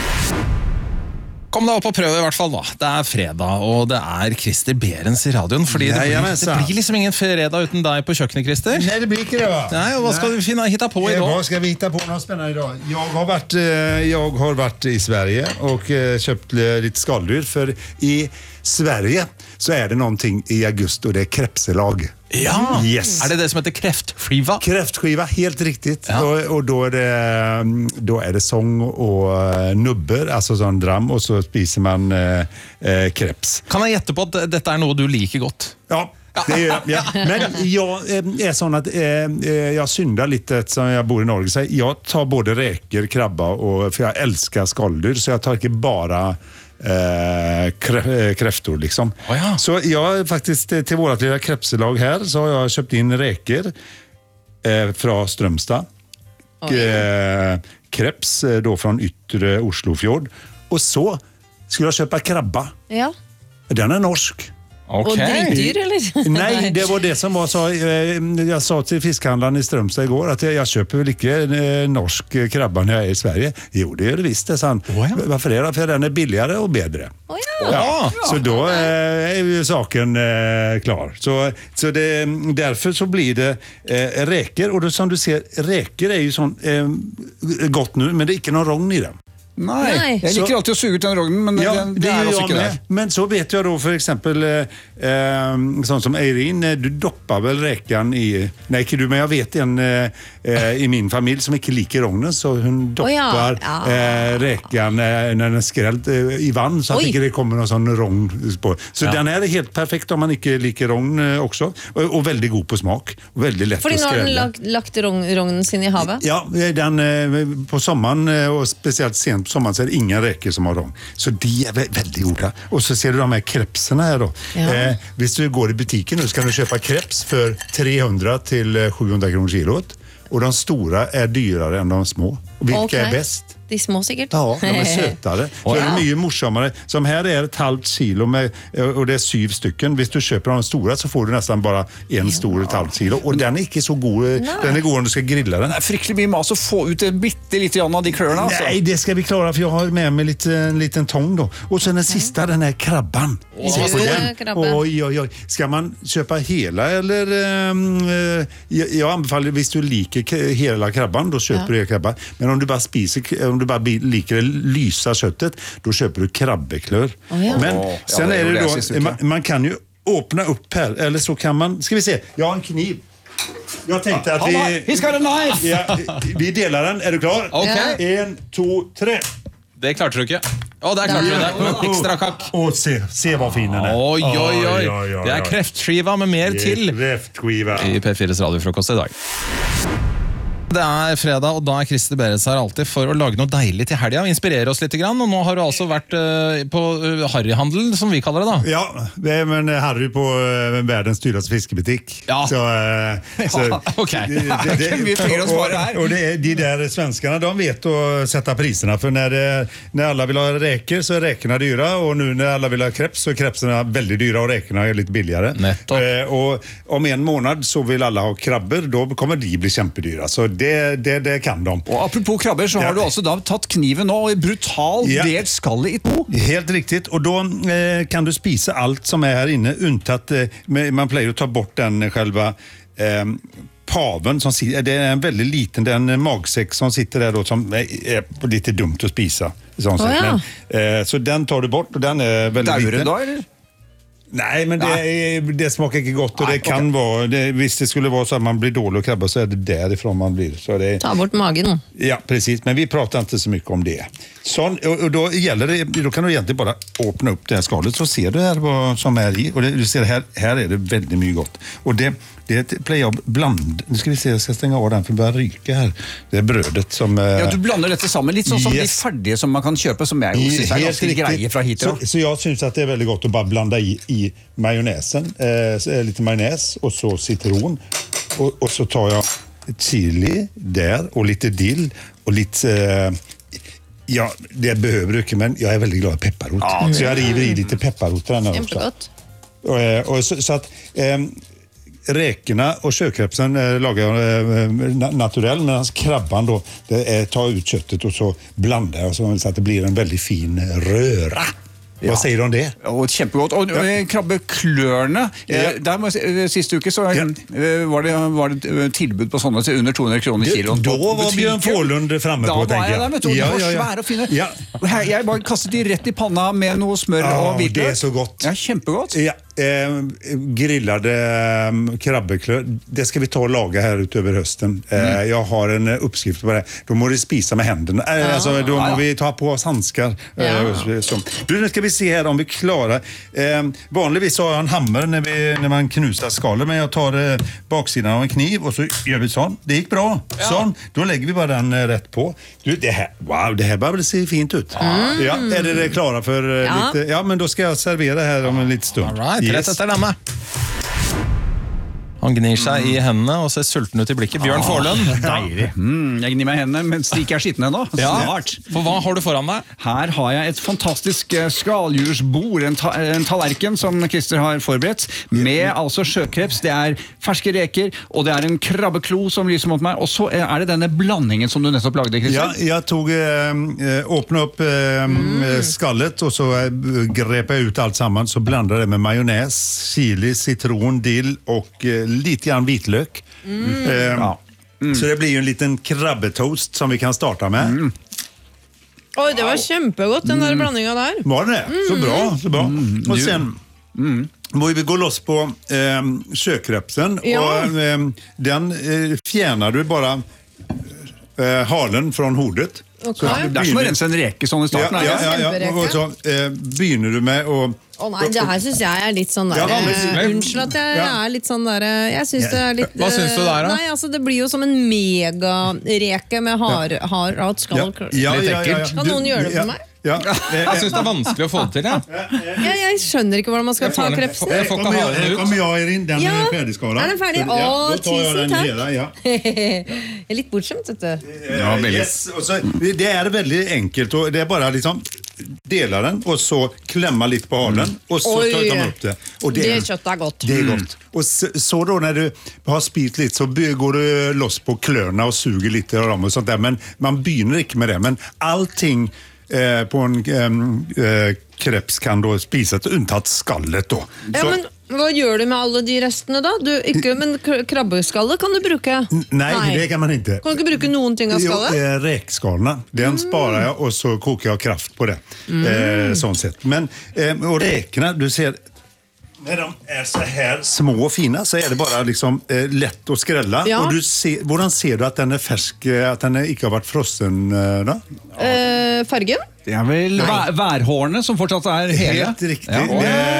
[SPEAKER 7] Kom deg opp og prøv i hvert fall da. Det er fredag, og det er Christer Berens i radioen, fordi det blir, det blir liksom ingen fredag uten deg på kjøkkenet, Christer.
[SPEAKER 11] Nej, det blir ikke det, va?
[SPEAKER 7] Nej, och vad ska vi finna, hitta på idag?
[SPEAKER 11] Vad ska vi hitta på något spännande idag? Jag har varit, jag har varit i Sverige och köpt lite skaldjur, för i Sverige så är det någonting i augusti och det är krepselag.
[SPEAKER 7] Ja,
[SPEAKER 11] yes.
[SPEAKER 7] Är det det som heter kräftskiva?
[SPEAKER 11] Kräftskiva, helt riktigt.
[SPEAKER 7] Ja.
[SPEAKER 11] Och, och då, är det, då är det sång och nubber, alltså sån dram, och så spiser man eh, eh, kreps.
[SPEAKER 7] Kan jag gätta på att detta är något du liker gott?
[SPEAKER 11] Ja. Det är, ja. Men jag är sån att eh, jag syndar lite som jag bor i Norge, så jag tar både räkor, krabba, och, för jag älskar skaldjur, så jag tar inte bara Eh, krä, kräftor liksom.
[SPEAKER 7] Oh ja.
[SPEAKER 11] Så jag faktiskt till vårat lilla krepselag här så har jag köpt in räkor eh, från Strömstad. Oh ja. eh, kreps eh, då från yttre Oslofjord. Och så skulle jag köpa krabba.
[SPEAKER 8] Ja.
[SPEAKER 11] Den är norsk.
[SPEAKER 7] Okay.
[SPEAKER 8] Och dritdyr eller?
[SPEAKER 11] Nej, det var det som var så, jag sa till fiskhandlaren i Strömstad igår att jag, jag köper väl inte eh, norsk krabba när jag är i Sverige. Jo, det är det visst det, sant. Oh ja. Varför är det? För den är billigare och bättre.
[SPEAKER 8] Oh ja.
[SPEAKER 11] Ja, så då eh, är ju saken eh, klar. Så, så det, därför så blir det eh, räkor, och då, som du ser, räkor är ju sån, eh, gott nu, men det är inte någon rogn i den.
[SPEAKER 9] Nej, Nej. Jag liker alltid att suga ut den rognen, men
[SPEAKER 11] ja,
[SPEAKER 9] den,
[SPEAKER 11] det,
[SPEAKER 9] det är
[SPEAKER 11] är
[SPEAKER 9] också
[SPEAKER 11] jag
[SPEAKER 9] inte
[SPEAKER 11] med.
[SPEAKER 9] där.
[SPEAKER 11] Men så vet jag då för exempel eh, sånt som Eirin, du doppar väl räkan i, nej inte du, men jag vet en eh, i min familj som inte liker rognen, så hon doppar oh ja. Ja. Eh, räkan eh, när den är skrällt eh, i vann, så att inte det kommer någon sån rogn på. Så ja. Den är helt perfekt om man inte liker rogn eh, också, och, och väldigt god på smak, och väldigt lätt
[SPEAKER 8] Fordi
[SPEAKER 11] att skrälla.
[SPEAKER 8] Fordi nå har den lagt, lagt rognen sin i havet?
[SPEAKER 11] Ja, den, eh, på sommaren, och speciellt sent på sommaren, så är det inga räkor som har rogn. Så de är vä- väldigt goda. Och så ser du de här krepserna här då. Ja. Eh, hvis du går i butiken nu så kan du köpa kreps för trehundra till sjuhundra kronor kilot. Och de stora är dyrare än de små. Vilka
[SPEAKER 8] Okay.
[SPEAKER 11] är bäst?
[SPEAKER 8] De små sikkert.
[SPEAKER 11] Ja, de är sötare. Så
[SPEAKER 7] Ja.
[SPEAKER 11] är det mye morsommere. Som här är ett halvt kilo med, och det är syv stycken. Hvis du köper de stora så får du nästan bara en stor ett halvt kilo. Och den är inte så god. Den är god om du ska grilla den.
[SPEAKER 9] Det er fryktelig mye mas å få ut en bitte lite grann av de klørne. Altså.
[SPEAKER 11] Nej, det ska vi klara för jag har med mig lite, en liten tång då. Och sen den sista, den här krabban.
[SPEAKER 8] Åh,
[SPEAKER 11] Se på
[SPEAKER 8] stor
[SPEAKER 11] den.
[SPEAKER 8] krabbe.
[SPEAKER 11] Oj, oj, oj. Ska man köpa hela eller... Um, uh, jag, jag anbefaller, hvis du liker k- hela krabban, då köper
[SPEAKER 8] Ja.
[SPEAKER 11] du hela krabban. Men om du bara spiser, om du bara bi- liker det lysa köttet, då köper du krabbeklör.
[SPEAKER 8] Oh, ja.
[SPEAKER 11] Men
[SPEAKER 9] Åh, ja,
[SPEAKER 11] sen
[SPEAKER 9] det
[SPEAKER 11] är
[SPEAKER 9] gjorde
[SPEAKER 11] det
[SPEAKER 9] jag
[SPEAKER 11] då,
[SPEAKER 9] sist uke.
[SPEAKER 11] man, man kan ju öppna upp här, eller så kan man, ska vi se, jag har en kniv. Jag tänkte att
[SPEAKER 9] Han har-
[SPEAKER 11] vi...
[SPEAKER 9] He's got a knife!
[SPEAKER 11] Ja, vi delar den, är du klar?
[SPEAKER 7] Ok.
[SPEAKER 11] En, to, tre.
[SPEAKER 7] Det klarte du ikke. Å, der klarte du det. Ekstra kakk.
[SPEAKER 11] Och se, se vad fin den är.
[SPEAKER 7] Oi, oi, oi. Det er kreftskiva med mer til
[SPEAKER 11] Kreftskiva.
[SPEAKER 7] i P fires radiofrokost i dag. Det er fredag, og da er Christer Beres her alltid for å lage noe deilig til helga og inspirere oss litt. Grann. Og nå har du altså vært uh, på uh, Harryhandel, som vi kaller det da.
[SPEAKER 11] Ja, det är men Harry på uh, världens dyraste fiskebutik.
[SPEAKER 7] Ja.
[SPEAKER 11] Så, uh, så
[SPEAKER 7] Ja, okej.
[SPEAKER 11] det, det,
[SPEAKER 9] Det är mycket pengar att spara här.
[SPEAKER 11] och, och det är, de där svenskarna, de vet att sätta priserna. För när, det, när alla vill ha räkor så är räkorna dyra. Och nu när alla vill ha kreps så är krepserna väldigt dyra och räkorna är lite billigare.
[SPEAKER 7] Nettopp.
[SPEAKER 11] Uh, och om en månad så vill alla ha krabbor, då kommer de bli kämpedyra. Så det, det, det kan de.
[SPEAKER 9] Og apropos krabber, så har
[SPEAKER 11] Ja.
[SPEAKER 9] du altså da tatt kniven nå og brutalt
[SPEAKER 11] Ja.
[SPEAKER 9] delt skallet i to.
[SPEAKER 11] Helt riktigt, och då eh, kan du spisa allt som är här inne, untatt, eh, med- man plejer att ta bort den själva eh, paven som sitter, det är en väldigt liten, det är en magsäck som sitter där då som är, är lite dumt att spisa. Sån
[SPEAKER 8] Oh,
[SPEAKER 11] sätt.
[SPEAKER 8] ja.
[SPEAKER 11] Men, eh, så den tar du bort och den är väldigt
[SPEAKER 9] Dauer
[SPEAKER 11] liten.
[SPEAKER 9] du da, eller?
[SPEAKER 11] Nej, men det, är, det smakar inte gott och
[SPEAKER 9] Nej,
[SPEAKER 11] det kan
[SPEAKER 9] okej.
[SPEAKER 11] vara, det, visst det skulle vara så att man blir dålig och krabba så är det därifrån man blir. Så det,
[SPEAKER 8] Ta bort magen.
[SPEAKER 11] Ja, precis. Men vi pratar inte så mycket om det. Så, och, och då, gäller det, då kan du egentligen bara öppna upp det här skalet så ser du här vad som är i. Och det, du ser här, här är det väldigt mycket gott. Och det, det är ett play av bland... Nu ska vi se, jag ska stänga av den för det börjar ryka här. Det är brödet som...
[SPEAKER 9] Ja, du blander dette sammen, litt sånn som
[SPEAKER 11] Yes.
[SPEAKER 9] de ferdige som man kan kjøpe, som jeg jo synes er
[SPEAKER 11] Helt
[SPEAKER 9] ganske
[SPEAKER 11] riktigt.
[SPEAKER 9] greie fra hit.
[SPEAKER 11] Så, så jag syns att det är väldigt gott att bara blanda i, i majonnäsen. Eh, så, eh, lite majonnäs och så citron. Och, och så tar jag chili där och lite dill och lite... Eh, ja, det behöver du inte, men jag är väldigt glad i pepparrot.
[SPEAKER 9] Ja,
[SPEAKER 11] så jag river i lite pepparrot. Också.
[SPEAKER 8] Kjempegodt.
[SPEAKER 11] Och, eh, och så, så att... Eh, räkorna och kökrepsen eh, lagar jag eh, na- naturell, medan krabban då det är, tar ut köttet och så blandar jag så, så att det blir en väldigt fin röra.
[SPEAKER 9] Ja.
[SPEAKER 11] Vad säger du om det?
[SPEAKER 9] Og kjempegodt. Og ja. krabbeklørne,
[SPEAKER 11] Ja.
[SPEAKER 9] eh, der må jeg, si- eh, siste uke så
[SPEAKER 11] Ja.
[SPEAKER 9] eh, var, det, var det eh, tilbud på sånne til under to hundre kroner kiloen.
[SPEAKER 11] Då
[SPEAKER 9] på
[SPEAKER 11] var
[SPEAKER 9] butikken.
[SPEAKER 11] Bjørn Forlund framme
[SPEAKER 9] Da
[SPEAKER 11] på,
[SPEAKER 9] var
[SPEAKER 11] tänker
[SPEAKER 9] jeg
[SPEAKER 11] jag.
[SPEAKER 9] der, vet du, og de var svære og fine.
[SPEAKER 11] Ja.
[SPEAKER 9] Her, jeg bare kastet de rett i panna med noe smør
[SPEAKER 11] Ja,
[SPEAKER 9] og hvitløk.
[SPEAKER 11] det är så gott.
[SPEAKER 9] Ja, kjempegodt.
[SPEAKER 11] Ja, eh, grillade eh, krabbeklör, det ska vi ta och laga här utöver hösten. Eh,
[SPEAKER 9] Mm.
[SPEAKER 11] Jag har en eh, uppskrift på det. Då må du spisa med händerna. Eh, alltså, då
[SPEAKER 9] Ja,
[SPEAKER 11] må
[SPEAKER 9] ja.
[SPEAKER 11] vi ta på oss handskar. Eh,
[SPEAKER 8] Ja.
[SPEAKER 11] så. Du, nu ska vi se här om vi klarar. Eh, vanligtvis har jag en hammer när, vi, när man knusar skalet, men jag tar eh, baksidan av en kniv och så gör vi sån. Det gick bra. Sån. Då lägger vi bara den eh, rätt på. Du, det här, wow, det här börjar se fint ut.
[SPEAKER 8] Mm.
[SPEAKER 11] Ja, är det, det klara för eh,
[SPEAKER 8] Ja.
[SPEAKER 11] lite? Ja, men då ska jag servera här om en liten stund.
[SPEAKER 7] All right, rett etter denne. Han gnir seg i hendene og ser sulten ut i blikket. Bjørn Forlund.
[SPEAKER 9] Deilig. Mm, jeg gnir meg i hendene mens de ikke er skitne ennå.
[SPEAKER 7] Ja,
[SPEAKER 9] Smart.
[SPEAKER 7] for hva har du foran deg?
[SPEAKER 9] Her har jeg et fantastisk eh, skaldjursbord, en, ta en tallerken som Christer har forberedt, med altså sjøkreps, det er ferske reker, og det er en krabbeklo som lyser mot meg, og så er det denne blandingen som du nettopp lagde, Christer.
[SPEAKER 11] Ja, jag tog, eh, öppnade upp eh, mm. skallet och så eh, grep jag ut allt samman, så blandade det med majonnäs, chili, citron, dill och eh, lite grann vitlök.
[SPEAKER 8] Mm.
[SPEAKER 11] Eh,
[SPEAKER 9] Ja. Mm.
[SPEAKER 11] Så det blir ju en liten krabbetoast som vi kan starta med.
[SPEAKER 9] Mm.
[SPEAKER 8] Oi, det var kjempegodt, den der blandinga der.
[SPEAKER 11] Var det det? Så bra, så bra.
[SPEAKER 9] Mm.
[SPEAKER 11] Och sen må vi gå loss på eh, kökrepsen.
[SPEAKER 8] Ja.
[SPEAKER 11] Och, eh, den eh, fjärnar du bara eh, halen från hodet.
[SPEAKER 8] Ok.
[SPEAKER 11] Så
[SPEAKER 9] Det er som å rense en reke sånn i
[SPEAKER 11] Ja,
[SPEAKER 9] starten.
[SPEAKER 11] ja,
[SPEAKER 9] er det?
[SPEAKER 11] ja, ja.
[SPEAKER 8] Kjempereke.
[SPEAKER 11] Og så eh, begynner du med å
[SPEAKER 8] Å nei, det her syns jeg er litt sånn der
[SPEAKER 11] Ja, men-
[SPEAKER 8] eh, Unnskyld at jeg
[SPEAKER 11] Ja.
[SPEAKER 8] er litt sånn der eh, Jeg syns det er litt
[SPEAKER 7] Hva syns du det er, da?
[SPEAKER 8] Nei, altså Det blir jo som en megareke med har, har, har skall.
[SPEAKER 11] ja, ja, ja, ja.
[SPEAKER 8] Kan noen
[SPEAKER 11] Du-
[SPEAKER 8] gjøre det for
[SPEAKER 11] ja,
[SPEAKER 8] meg?
[SPEAKER 11] Ja.
[SPEAKER 7] Jeg synes det er vanskelig å få det til, ja.
[SPEAKER 8] Ja, jeg skjønner ikke hvordan man skal ta krepsen.
[SPEAKER 7] Jeg får ikke ha den ut.
[SPEAKER 11] Kom jeg inn, den
[SPEAKER 8] Ja.
[SPEAKER 11] er ferdig skala.
[SPEAKER 8] Er den ferdig?
[SPEAKER 11] Så, ja,
[SPEAKER 8] Å,
[SPEAKER 11] da tar jeg
[SPEAKER 8] tusen
[SPEAKER 11] den
[SPEAKER 8] takk.
[SPEAKER 11] hele, ja.
[SPEAKER 8] Jeg er litt bortskjemt, vet du.
[SPEAKER 11] Ja, yes. Og så, det er veldig enkelt, og det er bare liksom dela den, og så klemma litt på halen, og så
[SPEAKER 8] Oi.
[SPEAKER 11] tar man upp det. Og
[SPEAKER 8] Det kjøttet er godt.
[SPEAKER 11] Det er godt. Og så, så då när du har spist litt, så by- går du loss på klørne og suger litt av dem og sånt der, men man begynner ikke med det. Men allting eh, på en eh, kreps kan då spises, unntatt skallet då.
[SPEAKER 8] Ja,
[SPEAKER 11] Så-
[SPEAKER 8] men hva gjør du med alle de restene da? Du, ikke, men k- krabbeskalle kan du bruke?
[SPEAKER 11] Nei, det kan man ikke.
[SPEAKER 8] Kan du ikke bruke noen ting av skallet?
[SPEAKER 11] Jo, eh, räkskalorna, den sparar jag och så kokar jag kraft på det.
[SPEAKER 8] Mm.
[SPEAKER 11] Eh, sånt sätt. Men, eh, och räkorna, du ser, när de är så här små och fina så är det bara liksom eh, lätt att skrälla.
[SPEAKER 8] Ja.
[SPEAKER 11] Och du ser, hvordan ser du att den är färsk, eh, att den ikke har vært frossen eh, då?
[SPEAKER 8] Eh, fargen?
[SPEAKER 9] Det er vel vær, værhårene som fortsatt er hele.
[SPEAKER 11] Helt riktig.
[SPEAKER 9] Ja.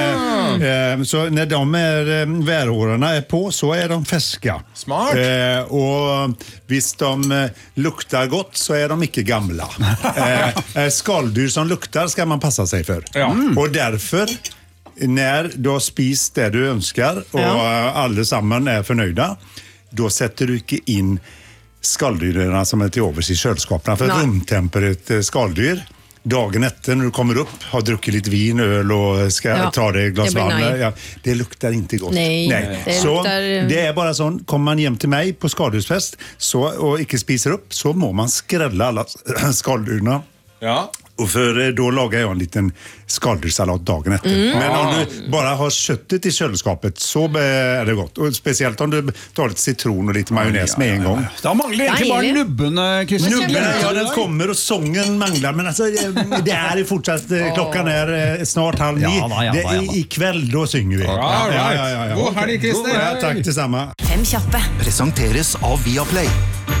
[SPEAKER 11] Eh, eh, så när de är, eh, værhårene är på så är de färska.
[SPEAKER 7] Smart.
[SPEAKER 11] Eh, och hvis de eh, luktar godt så är de ikke gamla. Eh, eh, skalldyr som luktar ska man passa sig för.
[SPEAKER 7] Ja.
[SPEAKER 11] Mm. Och därför när du har spist det du önskar och
[SPEAKER 8] Ja.
[SPEAKER 11] alle sammen är förnöjda, då sätter du ikke inn skalldyrene som er til overs i kjøleskapene. For
[SPEAKER 8] Nei.
[SPEAKER 11] romtemperert eh, skalldyr dagen etter når du kommer upp, har drukket litt vin, øl og skal
[SPEAKER 8] Ja.
[SPEAKER 11] ta det et glass
[SPEAKER 8] Det blir
[SPEAKER 11] vann.
[SPEAKER 8] nei.
[SPEAKER 11] Ja, det lukter ikke godt.
[SPEAKER 8] Nei, det
[SPEAKER 11] Så
[SPEAKER 8] lukter-
[SPEAKER 11] det er bare sånn, kommer man hjem til meg på skalldyrsfest så, og ikke spiser opp, så må man skrelle alle skalldyrene.
[SPEAKER 7] Ja.
[SPEAKER 11] Och för eh, då lagar jag en liten skaldyrsalat dagen efter.
[SPEAKER 8] Mm.
[SPEAKER 11] Men om du bara har köttet i kylskåpet så be- är det gott. Och speciellt om du tar lite citron och lite majonnäs med en gång.
[SPEAKER 9] Da mangler egentlig bare
[SPEAKER 8] Deilig.
[SPEAKER 9] nubbene, Kristin.
[SPEAKER 11] Nubbene, ja, den kommer och sången manglar. Men alltså, eh, det är ju fortsatt, eh, klockan är eh, snart halv
[SPEAKER 9] Ja,
[SPEAKER 11] ni.
[SPEAKER 9] da, ja,
[SPEAKER 11] Det
[SPEAKER 9] da, ja, da.
[SPEAKER 11] är ikväll, då synger vi.
[SPEAKER 7] All right. God helg, Christer.
[SPEAKER 11] Ja, tack detsamma.
[SPEAKER 10] Fem kjappe.
[SPEAKER 3] Presenteres av Viaplay.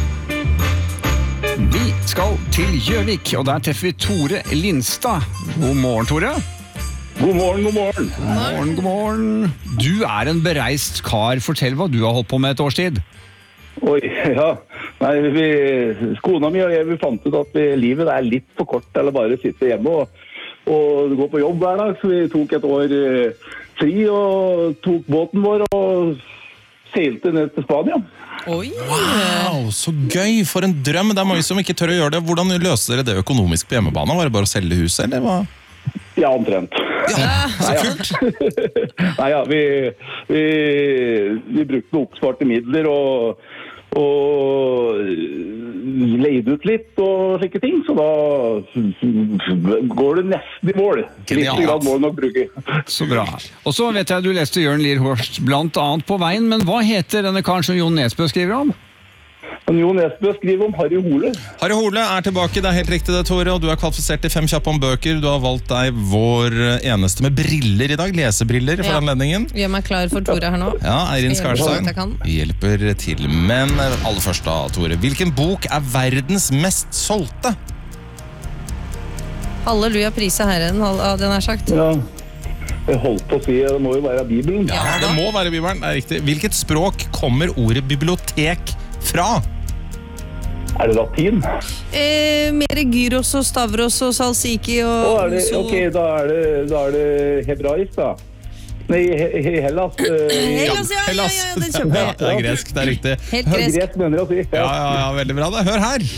[SPEAKER 9] Vi skal til Gjøvik, og der treffer vi Tore Lindstad. God morgen, Tore.
[SPEAKER 12] God morgen, god morgen.
[SPEAKER 9] God morgen, god morgen. Du er en bereist kar. Fortell hva du har holdt på med et års tid.
[SPEAKER 12] Oi, ja. Nei, vi, kona mi og jeg vi fant ut at vi, livet er litt for kort til å bare sitte hjemme og, og gå på jobb hver dag. Så vi tok et år eh, fri og tok båten vår og seilte ned til Spania.
[SPEAKER 8] Oi.
[SPEAKER 7] Wow, så gøy, for en drøm. Det er mange som ikke tør å gjøre det. Hvordan løser dere det økonomisk på hjemmebane? Var det bare å selge huset, eller hva?
[SPEAKER 12] Ja, omtrent.
[SPEAKER 7] Ja, så kult.
[SPEAKER 12] Nei, ja, vi, vi, vi brukte oppsparte midler og, og leide ut litt og slike ting, så da går det nesten i mål. Litt grad må du nok bruke.
[SPEAKER 9] Så bra. Og så vet jeg du leste Jørn Lier Horst blant annet på veien, men hva heter denne karen som Jon Nesbø skriver om?
[SPEAKER 12] Men Jo Nesbø skriver om Harry Hole.
[SPEAKER 7] Harry Hole er tilbake, det er helt riktig det, Tore, og du er kvalifisert til fem kjappe om bøker. Du har valgt deg vår eneste med briller i dag, lesebriller for
[SPEAKER 8] Ja.
[SPEAKER 7] anledningen.
[SPEAKER 8] Gjør meg klar for Tore her nå.
[SPEAKER 7] Ja, Eirin
[SPEAKER 8] Skal jeg gjøre
[SPEAKER 7] Skarstein
[SPEAKER 8] alt jeg kan?
[SPEAKER 7] hjelper til. Men aller først da, Tore, hvilken bok er verdens mest solgte?
[SPEAKER 8] Halleluja, prise Herren, hadde den her sagt.
[SPEAKER 12] Ja, jeg holdt på å si, det må jo være Bibelen.
[SPEAKER 7] Ja, det må være Bibelen, det er riktig. Hvilket språk kommer ordet bibliotek fra?
[SPEAKER 12] Er det latin?
[SPEAKER 8] Eh, mer gyros og stavros og salsiki og
[SPEAKER 12] Å, er det,
[SPEAKER 8] så-
[SPEAKER 12] ok, da er det, da er det hebraisk da. Nei, he, he, Hellas. eh,
[SPEAKER 8] Hellas, ja, ja, ja, den kjøper
[SPEAKER 7] Ja,
[SPEAKER 8] jeg.
[SPEAKER 7] det er gresk, det er riktig.
[SPEAKER 8] Helt gresk.
[SPEAKER 12] Gresk mener jeg å si.
[SPEAKER 7] Ja, ja, ja, veldig bra da. Hør her.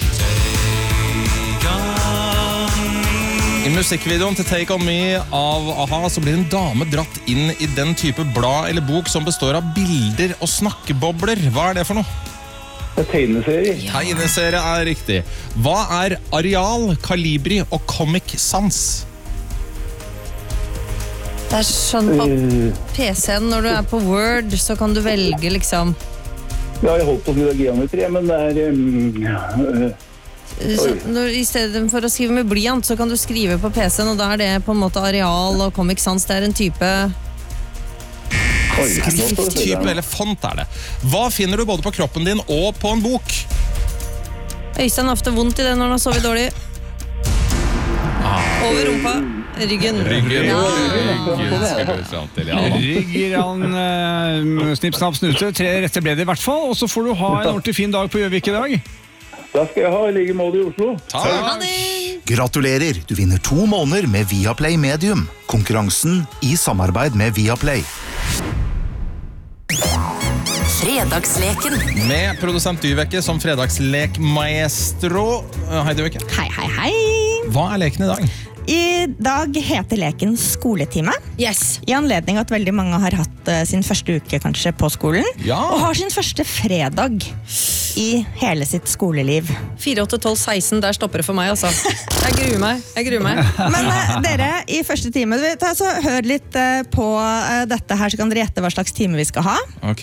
[SPEAKER 7] I musikkvideoen til Take On Me av A-ha så blir en dame dratt inn i den type blad eller bok som består av bilder og snakkebobler. Hva er det for noe?
[SPEAKER 12] Det er tegneserie.
[SPEAKER 7] Tegneserie er riktig. Hva er areal, kalibri og Comic Sans?
[SPEAKER 8] Det er sånn på
[SPEAKER 12] Eh,
[SPEAKER 8] P C-en når du er på Word, så kan du velge liksom
[SPEAKER 12] Ja, jeg holdt på å si det er geometri, men det er... Um, ja, eh,
[SPEAKER 8] så når, I stedet for å skrive med blyant, så kan du skrive på P C-en, og da er det på en måte areal og Comic Sans. Det er en type
[SPEAKER 12] oi, nå får du se
[SPEAKER 7] Skrifttype
[SPEAKER 12] det.
[SPEAKER 7] eller font er det. Hva finner du både på kroppen din og på en bok?
[SPEAKER 8] Øystein har ofte vondt i det når han har sovet dårlig. Over rumpa, ryggen.
[SPEAKER 7] Ryggen.
[SPEAKER 8] Ja.
[SPEAKER 7] Ryggen skal vi fram til, ja da.
[SPEAKER 9] Rygger han uh, snipp, snapp, snute. Tre rette ble det i hvert fall, og så får du ha en ordentlig fin dag på Gjøvik i dag.
[SPEAKER 12] Da skal jeg ha i like måte i Oslo.
[SPEAKER 13] Gratulerer, du vinner to måneder med Viaplay Medium. Konkurransen i samarbeid med Viaplay.
[SPEAKER 10] Fredagsleken.
[SPEAKER 7] Med produsent Dyveke som fredagslekmaestro. Hei Dyveke.
[SPEAKER 14] Hei, hei, hei.
[SPEAKER 7] Hva er leken i dag?
[SPEAKER 14] I dag heter leken skoletime.
[SPEAKER 8] Yes.
[SPEAKER 14] I anledning at veldig mange har hatt uh, sin første uke kanskje på skolen.
[SPEAKER 7] Ja.
[SPEAKER 14] Og har sin første fredag i hele sitt skoleliv.
[SPEAKER 8] fire, åtte, tolv, seksten, der stopper det for meg, altså. Jeg gruer meg, jeg gruer meg.
[SPEAKER 14] Men uh, dere, i første time, ta, så hør litt uh, på uh, dette her, så kan dere gjette hva slags time vi skal ha.
[SPEAKER 7] Ok.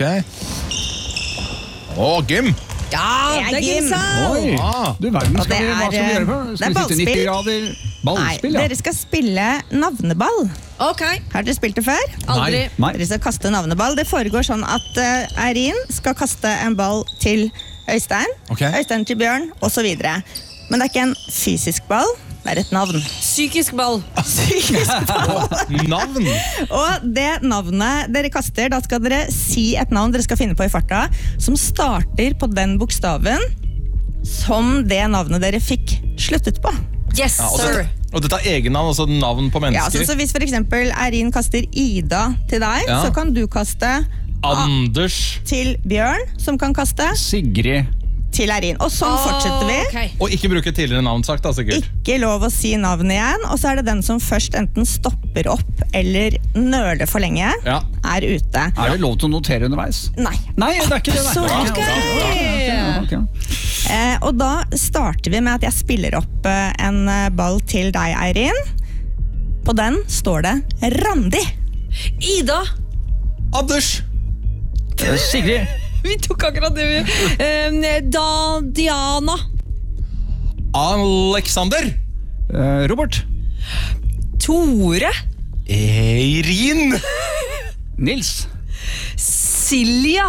[SPEAKER 7] Å, gym!
[SPEAKER 8] Ja, det er gymsal!
[SPEAKER 9] Oi,
[SPEAKER 7] Ah.
[SPEAKER 9] du verden,
[SPEAKER 14] Og
[SPEAKER 9] skal
[SPEAKER 14] det
[SPEAKER 9] vi, hva skal vi
[SPEAKER 14] er,
[SPEAKER 9] gjøre på?
[SPEAKER 14] det
[SPEAKER 9] Skal
[SPEAKER 14] er
[SPEAKER 9] vi sitte nitti
[SPEAKER 14] ballspill.
[SPEAKER 9] grader? Ballspill,
[SPEAKER 14] Nei,
[SPEAKER 9] ja.
[SPEAKER 14] dere skal spille navneball.
[SPEAKER 8] Ok.
[SPEAKER 14] Har dere spilt det før?
[SPEAKER 8] Aldri.
[SPEAKER 9] Nei.
[SPEAKER 14] Dere skal kaste navneball. Det foregår sånn at uh, Eirin skal kaste en ball til Øystein,
[SPEAKER 7] Ok.
[SPEAKER 14] Øystein til Bjørn, og så videre. Men det er ikke en fysisk ball, det er et navn.
[SPEAKER 8] Psykisk ball.
[SPEAKER 14] Psykisk ball.
[SPEAKER 7] Navn!
[SPEAKER 14] Og det navnet dere kaster, da skal dere si et navn dere skal finne på i farta, som starter på den bokstaven som det navnet dere fikk sluttet på.
[SPEAKER 8] Yes,
[SPEAKER 7] Ja, og,
[SPEAKER 8] sir.
[SPEAKER 7] dette, og dette er egennavn, altså navn på
[SPEAKER 14] Ja,
[SPEAKER 7] mennesker.
[SPEAKER 14] så, så hvis for eksempel Eirin kaster Ida til deg,
[SPEAKER 7] Ja.
[SPEAKER 14] så kan du kaste
[SPEAKER 7] Anders.
[SPEAKER 14] til Bjørn, som kan kaste
[SPEAKER 9] Sigrid.
[SPEAKER 14] til Eirin. Og sånn fortsetter vi.
[SPEAKER 8] Ok.
[SPEAKER 7] Og ikke bruke tidligere navn sagt, da, sikkert.
[SPEAKER 14] Ikke lov å si navnet igjen, og så er det den som først enten stopper opp eller nøler for lenge,
[SPEAKER 7] Ja.
[SPEAKER 14] er ute.
[SPEAKER 9] Er det lov til å notere underveis?
[SPEAKER 14] Nei.
[SPEAKER 9] Nei, det er ikke det.
[SPEAKER 14] Så
[SPEAKER 9] Nei.
[SPEAKER 14] ikke.
[SPEAKER 9] Ok.
[SPEAKER 14] Eh, og da starter vi med at jeg spiller opp eh, en eh, ball til deg, Eirin. På den står det Randi.
[SPEAKER 8] Ida.
[SPEAKER 7] Anders!
[SPEAKER 9] Eh, Sigrid.
[SPEAKER 8] Vi tok akkurat det vi... Eh, da, Diana.
[SPEAKER 7] Alexander!
[SPEAKER 9] Eh, Robert.
[SPEAKER 8] Tore.
[SPEAKER 7] Eirin!
[SPEAKER 9] Nils.
[SPEAKER 8] Silja.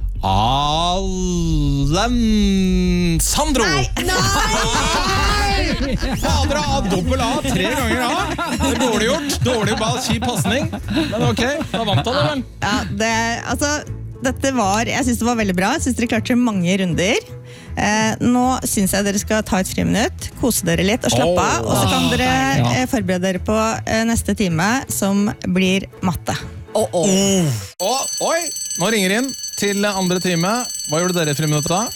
[SPEAKER 7] Alensandro! Fader A, dobbel A, tre ganger A. Det er dårlig gjort. Dårlig ball, kjip passning. Men ok, da vant han det vel.
[SPEAKER 14] Ja, det, altså, dette var, jeg synes det var veldig bra. Jeg synes dere klarte mange runder. Eh, nå synes jeg dere skal ta et friminutt, kose dere litt og slappe av. Og så kan dere eh, forberede dere på eh, neste time, som blir matte.
[SPEAKER 8] Oh, oh.
[SPEAKER 7] Og, oi, nå ringer inn til andre time. Hva gjorde dere i friminuttet da?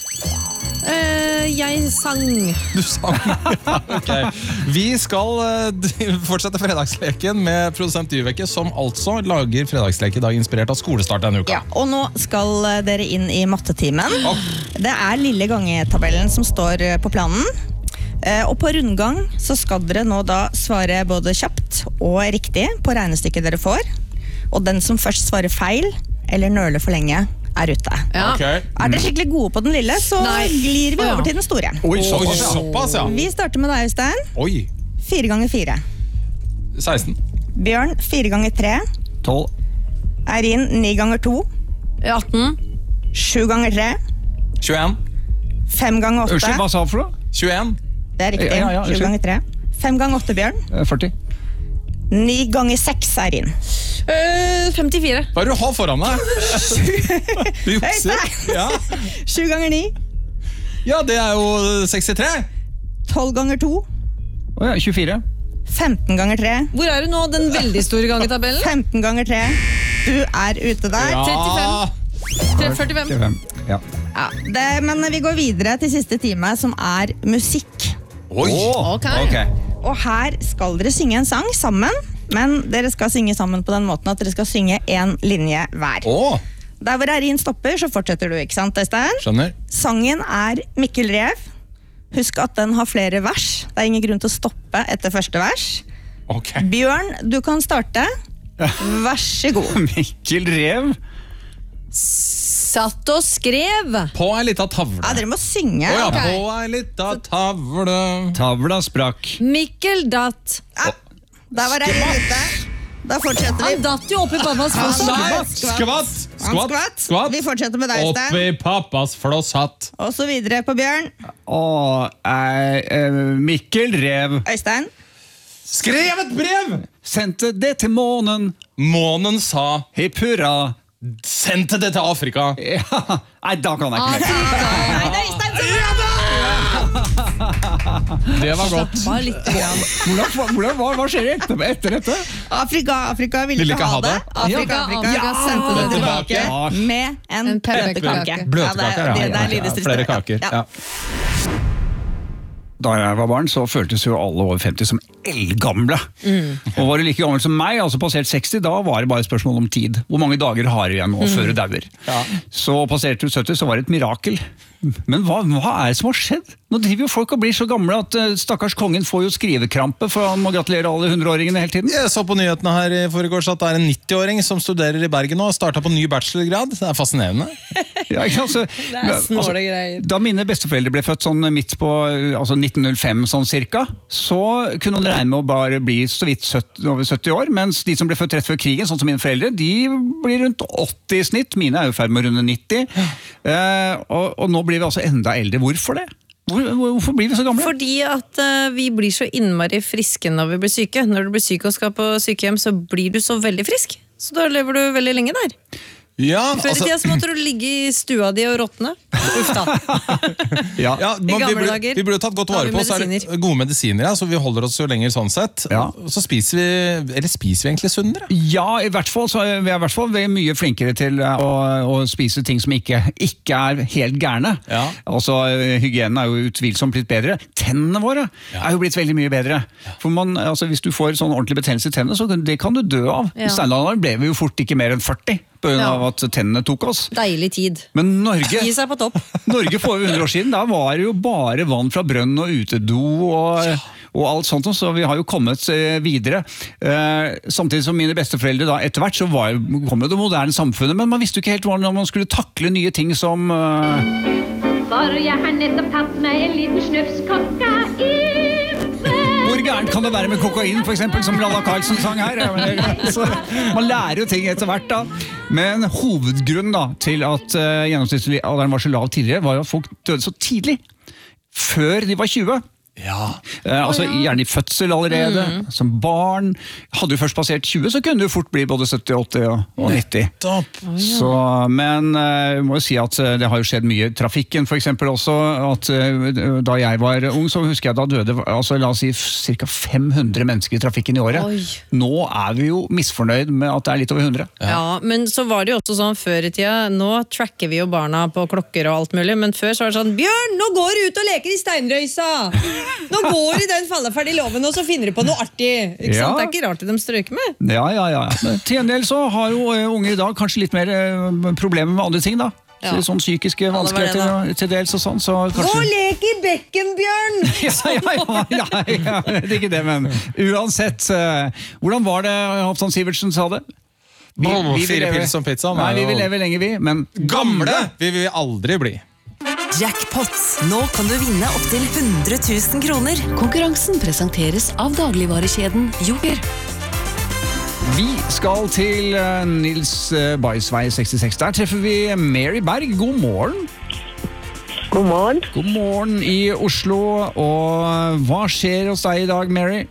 [SPEAKER 8] Eh, jeg sang.
[SPEAKER 7] Du sang. Ja, ok. Vi skal uh, fortsette fredagsleken med produsent Dyveke, som altså lager fredagsleke i dag inspirert av skolestart denne uka.
[SPEAKER 14] Ja, og nå skal eh, dere inn i mattetimen. Det er lille gangetabellen som står eh, på planen. Eh, og på rundgang så skal dere nå da svare både kjapt og riktig på regnestykket dere får. Og den som først svarer feil, eller nøler for lenge, er ute.
[SPEAKER 8] Ja.
[SPEAKER 7] Okay.
[SPEAKER 14] Er dere skikkelig gode på den lille, så
[SPEAKER 8] Nei.
[SPEAKER 14] glir vi
[SPEAKER 8] Å, ja.
[SPEAKER 14] over til den store.
[SPEAKER 7] Oi, såpass, ja. såpass, ja.
[SPEAKER 14] Vi starter med deg, Øystein.
[SPEAKER 7] Oi,
[SPEAKER 14] Fire ganger fire.
[SPEAKER 7] seksten.
[SPEAKER 14] Bjørn, fire ganger tre.
[SPEAKER 9] tolv.
[SPEAKER 14] Eirin, ni ganger to.
[SPEAKER 8] atten.
[SPEAKER 14] Sju ganger tre.
[SPEAKER 7] tjueen.
[SPEAKER 14] Fem ganger åtte.
[SPEAKER 9] Unnskyld, hva sa du for noe?
[SPEAKER 7] tjueen.
[SPEAKER 14] Det er riktig.
[SPEAKER 9] Ja, ja, ja,
[SPEAKER 14] Sju
[SPEAKER 9] unnskyld.
[SPEAKER 14] ganger tre. Fem ganger åtte, Bjørn.
[SPEAKER 9] Eh, førti.
[SPEAKER 14] Ni ganger seks, Eirin.
[SPEAKER 8] Eh, femtifire.
[SPEAKER 7] Hva er det du har foran deg? Du jukser.
[SPEAKER 14] Øystein.
[SPEAKER 7] Ja.
[SPEAKER 14] Sju ganger ni.
[SPEAKER 7] ja, det er jo sekstitre.
[SPEAKER 14] Tolv ganger to.
[SPEAKER 9] Å ja, tjuefire.
[SPEAKER 14] Femten ganger tre.
[SPEAKER 8] Hvor er du nå, den veldig store gangetabellen?
[SPEAKER 14] Femten ganger tre. Du er ute der.
[SPEAKER 7] Ja.
[SPEAKER 8] trettifem. førtifem.
[SPEAKER 9] tjuefem. Ja.
[SPEAKER 14] Ja, det, men vi går videre til siste time, som er musikk.
[SPEAKER 7] Oi.
[SPEAKER 8] Ok.
[SPEAKER 9] Ok.
[SPEAKER 14] Og her skal dere synge en sang sammen, men dere skal synge sammen på den måten at dere skal synge en linje hver.
[SPEAKER 7] Åh,
[SPEAKER 14] Der hvor Eirin stopper, så fortsetter du, ikke sant, Øystein?
[SPEAKER 7] skjønner.
[SPEAKER 14] Sangen er Mikkel Rev. Husk at den har flere vers. Det er ingen grunn til å stoppe etter første vers.
[SPEAKER 7] Ok.
[SPEAKER 14] Bjørn, du kan starte. Vær så god.
[SPEAKER 9] Mikkel Rev.
[SPEAKER 8] Satt og skrev.
[SPEAKER 7] På ei lita tavle.
[SPEAKER 14] Ja, dere må synge.
[SPEAKER 7] Å ja,
[SPEAKER 8] Ok.
[SPEAKER 7] på ei lita tavle.
[SPEAKER 9] Tavla sprakk.
[SPEAKER 8] Mikkel datt.
[SPEAKER 14] Der var Eirin ute. Da fortsetter vi.
[SPEAKER 8] Han datt jo oppi pappas
[SPEAKER 7] Nei,
[SPEAKER 8] foss.
[SPEAKER 7] skvatt,
[SPEAKER 14] Han
[SPEAKER 7] skvatt,
[SPEAKER 14] skvatt.
[SPEAKER 7] skvatt.
[SPEAKER 14] Vi fortsetter med deg, Øystein.
[SPEAKER 7] Oppi pappas flosshatt.
[SPEAKER 14] Og så videre på Bjørn.
[SPEAKER 9] Og eh, eh, Mikkel Rev.
[SPEAKER 14] Øystein.
[SPEAKER 7] Skrev et brev!
[SPEAKER 9] Sendte det til månen.
[SPEAKER 7] Månen sa,
[SPEAKER 9] Hipp hurra.
[SPEAKER 7] sendte det til Afrika.
[SPEAKER 9] Ja. Nei, da kan jeg ikke mer.
[SPEAKER 14] Nei, det er Øystein som
[SPEAKER 9] Det var godt.
[SPEAKER 8] Bare litt grann.
[SPEAKER 9] Hvordan, hvordan, hva, hva skjer etter, etter dette?
[SPEAKER 14] Afrika, Afrika ville
[SPEAKER 7] Ville
[SPEAKER 14] ikke ha det.
[SPEAKER 8] Afrika,
[SPEAKER 14] Afrika, Afrika
[SPEAKER 8] Afrika sendte det tilbake.
[SPEAKER 14] tilbake med en
[SPEAKER 8] En
[SPEAKER 14] bløtkake.
[SPEAKER 7] Bløtkake,
[SPEAKER 14] Ja, det,
[SPEAKER 7] ja,
[SPEAKER 14] det, det
[SPEAKER 7] ja,
[SPEAKER 14] er Lides
[SPEAKER 7] ja, flere kaker.
[SPEAKER 14] Ja.
[SPEAKER 7] Ja.
[SPEAKER 9] Da jeg var barn, så føltes jo alle over femti som eldgamle.
[SPEAKER 8] Mm.
[SPEAKER 9] Og var du like gammel som meg, altså passert seksti, da var det bare et spørsmål om tid. Hvor mange dager har du igjen nå før du dauer? Så passerte du sytti, så var det et mirakel. Men hva, hva er det som har skjedd? Nå driver jo folk og blir så gamle at uh, stakkars kongen får jo skrivekrampe, for han må gratulere alle hundreåringene hele tiden.
[SPEAKER 7] Jeg så på nyhetene her i forgårs at det er en nitti-åring som studerer i Bergen nå og startet på ny bachelorgrad. Det er fascinerende.
[SPEAKER 9] Ja, ikke, altså,
[SPEAKER 8] Det er snåle greier.
[SPEAKER 9] Da mine besteforeldre ble født sånn midt på altså nitten null fem sånn cirka, så kunne de regne med å bare bli så vidt sytti, over sytti år, mens de som ble født rett før krigen, sånn som mine foreldre, de blir rundt åtti i snitt. Mine er jo i ferd med å runde nitti. Uh, og, og nå blir vi altså enda eldre. Hvorfor det? Hvor, hvorfor blir vi så gamle?
[SPEAKER 8] Fordi at uh, vi blir så innmari friske når vi blir syke. Når du blir syk og skal på sykehjem, så blir du så veldig frisk. Så da lever du veldig lenge der.
[SPEAKER 7] Ja,
[SPEAKER 8] Før i tida så måtte du ligge i stua di og råtne. Uff da.
[SPEAKER 7] Ja,
[SPEAKER 8] I
[SPEAKER 7] men vi
[SPEAKER 8] gamle
[SPEAKER 7] burde,
[SPEAKER 8] dager
[SPEAKER 7] vi burde tatt godt vare
[SPEAKER 8] har vi
[SPEAKER 7] på, så er det gode medisiner, ja, så vi holder oss jo lenger sånn sett.
[SPEAKER 9] Ja.
[SPEAKER 7] Så spiser vi, eller spiser vi egentlig sunnere?
[SPEAKER 9] Ja, i hvert fall, så er vi er i hvert fall mye flinkere til å, å spise ting som ikke, ikke er helt gærne.
[SPEAKER 7] Ja.
[SPEAKER 9] Altså, hygienen er jo utvilsomt litt bedre. Tennene våre
[SPEAKER 7] Ja.
[SPEAKER 9] er jo blitt veldig mye bedre. For man, altså, hvis du får sånn ordentlig betennelse i tennene, så kan- det kan du dø av.
[SPEAKER 8] Ja.
[SPEAKER 9] I steinalderen ble vi jo fort ikke mer enn førti, på grunn av
[SPEAKER 8] Ja.
[SPEAKER 9] at tennene tok oss.
[SPEAKER 8] Deilig tid.
[SPEAKER 9] Men Norge,
[SPEAKER 8] Gi seg på topp.
[SPEAKER 9] Norge for hundre år siden, da var det jo bare vann fra brønn og utedo og, og alt sånt, så vi har jo kommet eh, videre. Eh, samtidig som mine besteforeldre da, etter hvert så var, kom jo det moderne samfunnet, men man visste jo ikke helt hvordan man skulle takle nye ting som... Eh,
[SPEAKER 15] For jeg har nettopp tatt meg en liten snufs kokain.
[SPEAKER 9] hvor gærent kan det være med kokain, for eksempel, som Lalla Karlsen sang her? Så man lærer jo ting etter hvert da. Men hovedgrunnen da, til at uh, gjennomsnittsalderen var så lav tidligere, var jo at folk døde så tidlig. Før de var tjue.
[SPEAKER 7] Ja.
[SPEAKER 9] Eh, altså gjerne i fødsel allerede,
[SPEAKER 8] Mm.
[SPEAKER 9] som barn. Hadde du først passert tjue, så kunne du fort bli både sytti, åtti og, og nitti.
[SPEAKER 7] Topp.
[SPEAKER 9] Så, men eh, jeg må jo si at eh, det har jo skjedd mye i trafikken, for eksempel også, at eh, da jeg var ung, så husker jeg da døde, altså la oss si, ca. fem hundre mennesker i trafikken i året.
[SPEAKER 8] Oi.
[SPEAKER 9] Nå er vi jo misfornøyd med at det er litt over hundre.
[SPEAKER 8] Ja, men så var det jo også sånn før i tida. Nå tracker vi jo barna på klokker og alt mulig, men før så var det sånn: Bjørn, nå går du ut og leker i steinrøysa! Nå går du i den falleferdige loven, og så finner du på noe artig. Ikke
[SPEAKER 9] Ja.
[SPEAKER 8] sant? Det er ikke rart de strøker med.
[SPEAKER 9] Ja, ja, ja. Men til en del så har jo eh, unger i dag kanskje litt mer eh, problemer med andre ting da.
[SPEAKER 8] Ja.
[SPEAKER 9] Så sånn psykiske
[SPEAKER 8] Ja, det var
[SPEAKER 9] vanskeligheter
[SPEAKER 8] det
[SPEAKER 9] til dels og sånn, så
[SPEAKER 8] Gå
[SPEAKER 9] kanskje...
[SPEAKER 8] og lek i bekken, Bjørn!
[SPEAKER 9] Ja, ja, ja, ja, ja, det er ikke det, men uansett, eh, hvordan var det Halvdan Sivertsen sa det? Vi,
[SPEAKER 7] Åh,
[SPEAKER 9] vi vil
[SPEAKER 7] fire
[SPEAKER 9] leve-
[SPEAKER 7] pils og pizza,
[SPEAKER 9] Nei,
[SPEAKER 7] nei,
[SPEAKER 9] vi vil
[SPEAKER 7] og-
[SPEAKER 9] leve lenge vi, men
[SPEAKER 7] Gamle vil vi aldri bli.
[SPEAKER 10] Jackpot. Nå kan du vinne opptil hundre tusen kroner.
[SPEAKER 16] Konkurransen presenteres av dagligvarekjeden Joker.
[SPEAKER 9] vi skal til eh, Nils eh, Baisvei sekstiseks. Der treffer vi Mary Berg. God morgen.
[SPEAKER 17] God morgen.
[SPEAKER 9] God morgen i Oslo, og hva skjer hos deg i dag, Mary?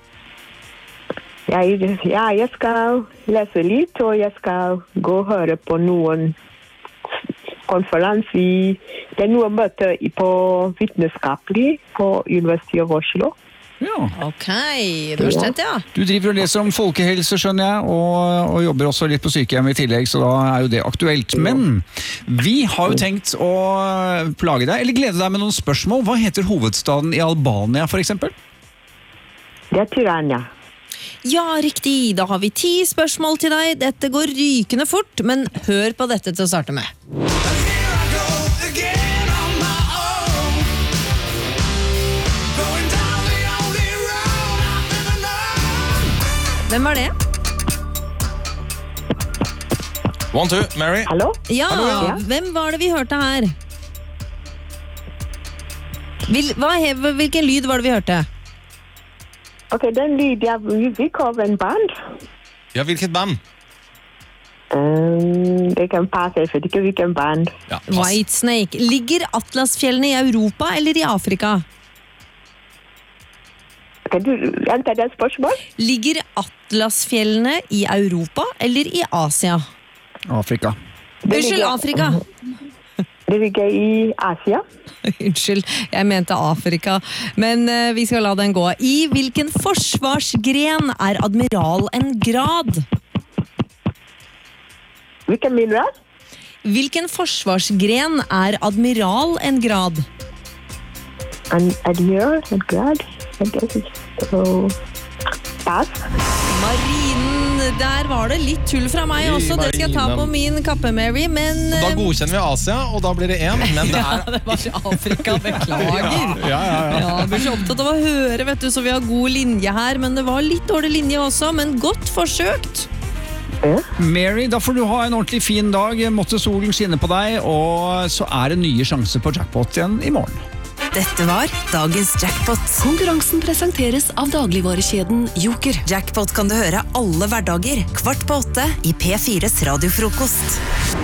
[SPEAKER 17] Jeg, ja, jeg skal lese litt, og jeg skal gå og høre på noen konferanse i det er noen møter i- på vitenskapelig på Universitetet av Oslo.
[SPEAKER 9] Ja.
[SPEAKER 8] Ok, universitet, ja.
[SPEAKER 9] Du driver og leser om folkehelse, skjønner jeg, og, og jobber også litt på sykehjem i tillegg, så da er jo det aktuelt. Men vi har jo tenkt å plage deg, eller glede deg med noen spørsmål. Hva heter hovedstaden i Albania, for eksempel?
[SPEAKER 17] Det er Tirana.
[SPEAKER 8] Ja, riktig. Da har vi ti spørsmål til deg. Dette går rykende fort, men hør på dette til å starte med. Hvem var det?
[SPEAKER 7] One, two, Mary.
[SPEAKER 17] Hallo?
[SPEAKER 8] Ja,
[SPEAKER 7] Hallo, ja.
[SPEAKER 8] hvem var det vi hørte her? Vil, hva, he- hvilken lyd var det vi hørte?
[SPEAKER 17] Ok, den lyd er musikk av en band.
[SPEAKER 7] Ja, hvilket band?
[SPEAKER 17] Um, det kan passe, jeg vet ikke hvilken band.
[SPEAKER 7] Ja, pass.
[SPEAKER 8] Whitesnake. Ligger Atlasfjellene i Europa eller i Afrika?
[SPEAKER 17] Kan du gjenta det spørsmål?
[SPEAKER 8] Ligger Atlasfjellene i Europa eller i Asia?
[SPEAKER 9] Afrika.
[SPEAKER 17] Det
[SPEAKER 8] Unnskyld,
[SPEAKER 17] ligger-
[SPEAKER 8] Afrika.
[SPEAKER 17] Det ligger i Asia.
[SPEAKER 8] Unnskyld, jeg mente Afrika. Men uh, vi skal la den gå. I hvilken forsvarsgren er admiral en grad?
[SPEAKER 17] Hvilken mineral?
[SPEAKER 8] Hvilken forsvarsgren er admiral en grad?
[SPEAKER 17] An admiral en grad? I guess it's so... Pass.
[SPEAKER 8] Marinen, der var det litt tull fra meg også. Det skal jeg ta på min kappe, Mary, men...
[SPEAKER 7] Da godkjenner vi Asia, og da blir det én, men det er...
[SPEAKER 8] Ja, det var Afrika, beklager.
[SPEAKER 7] Ja, ja, ja.
[SPEAKER 8] Ja, jeg blir så opptatt av å høre, vet du, så vi har god linje her, men det var litt dårlig linje også, men godt forsøkt.
[SPEAKER 9] Mary, da får du ha en ordentlig fin dag. Måtte solen skinne på deg, og så er det nye sjanser på jackpot igjen i morgen.
[SPEAKER 10] Dette var dagens jackpot.
[SPEAKER 16] Konkurransen presenteres av dagligvarekjeden Joker.
[SPEAKER 10] Jackpot kan du høre alle hverdager, kvart på åtte i P fires radiofrokost.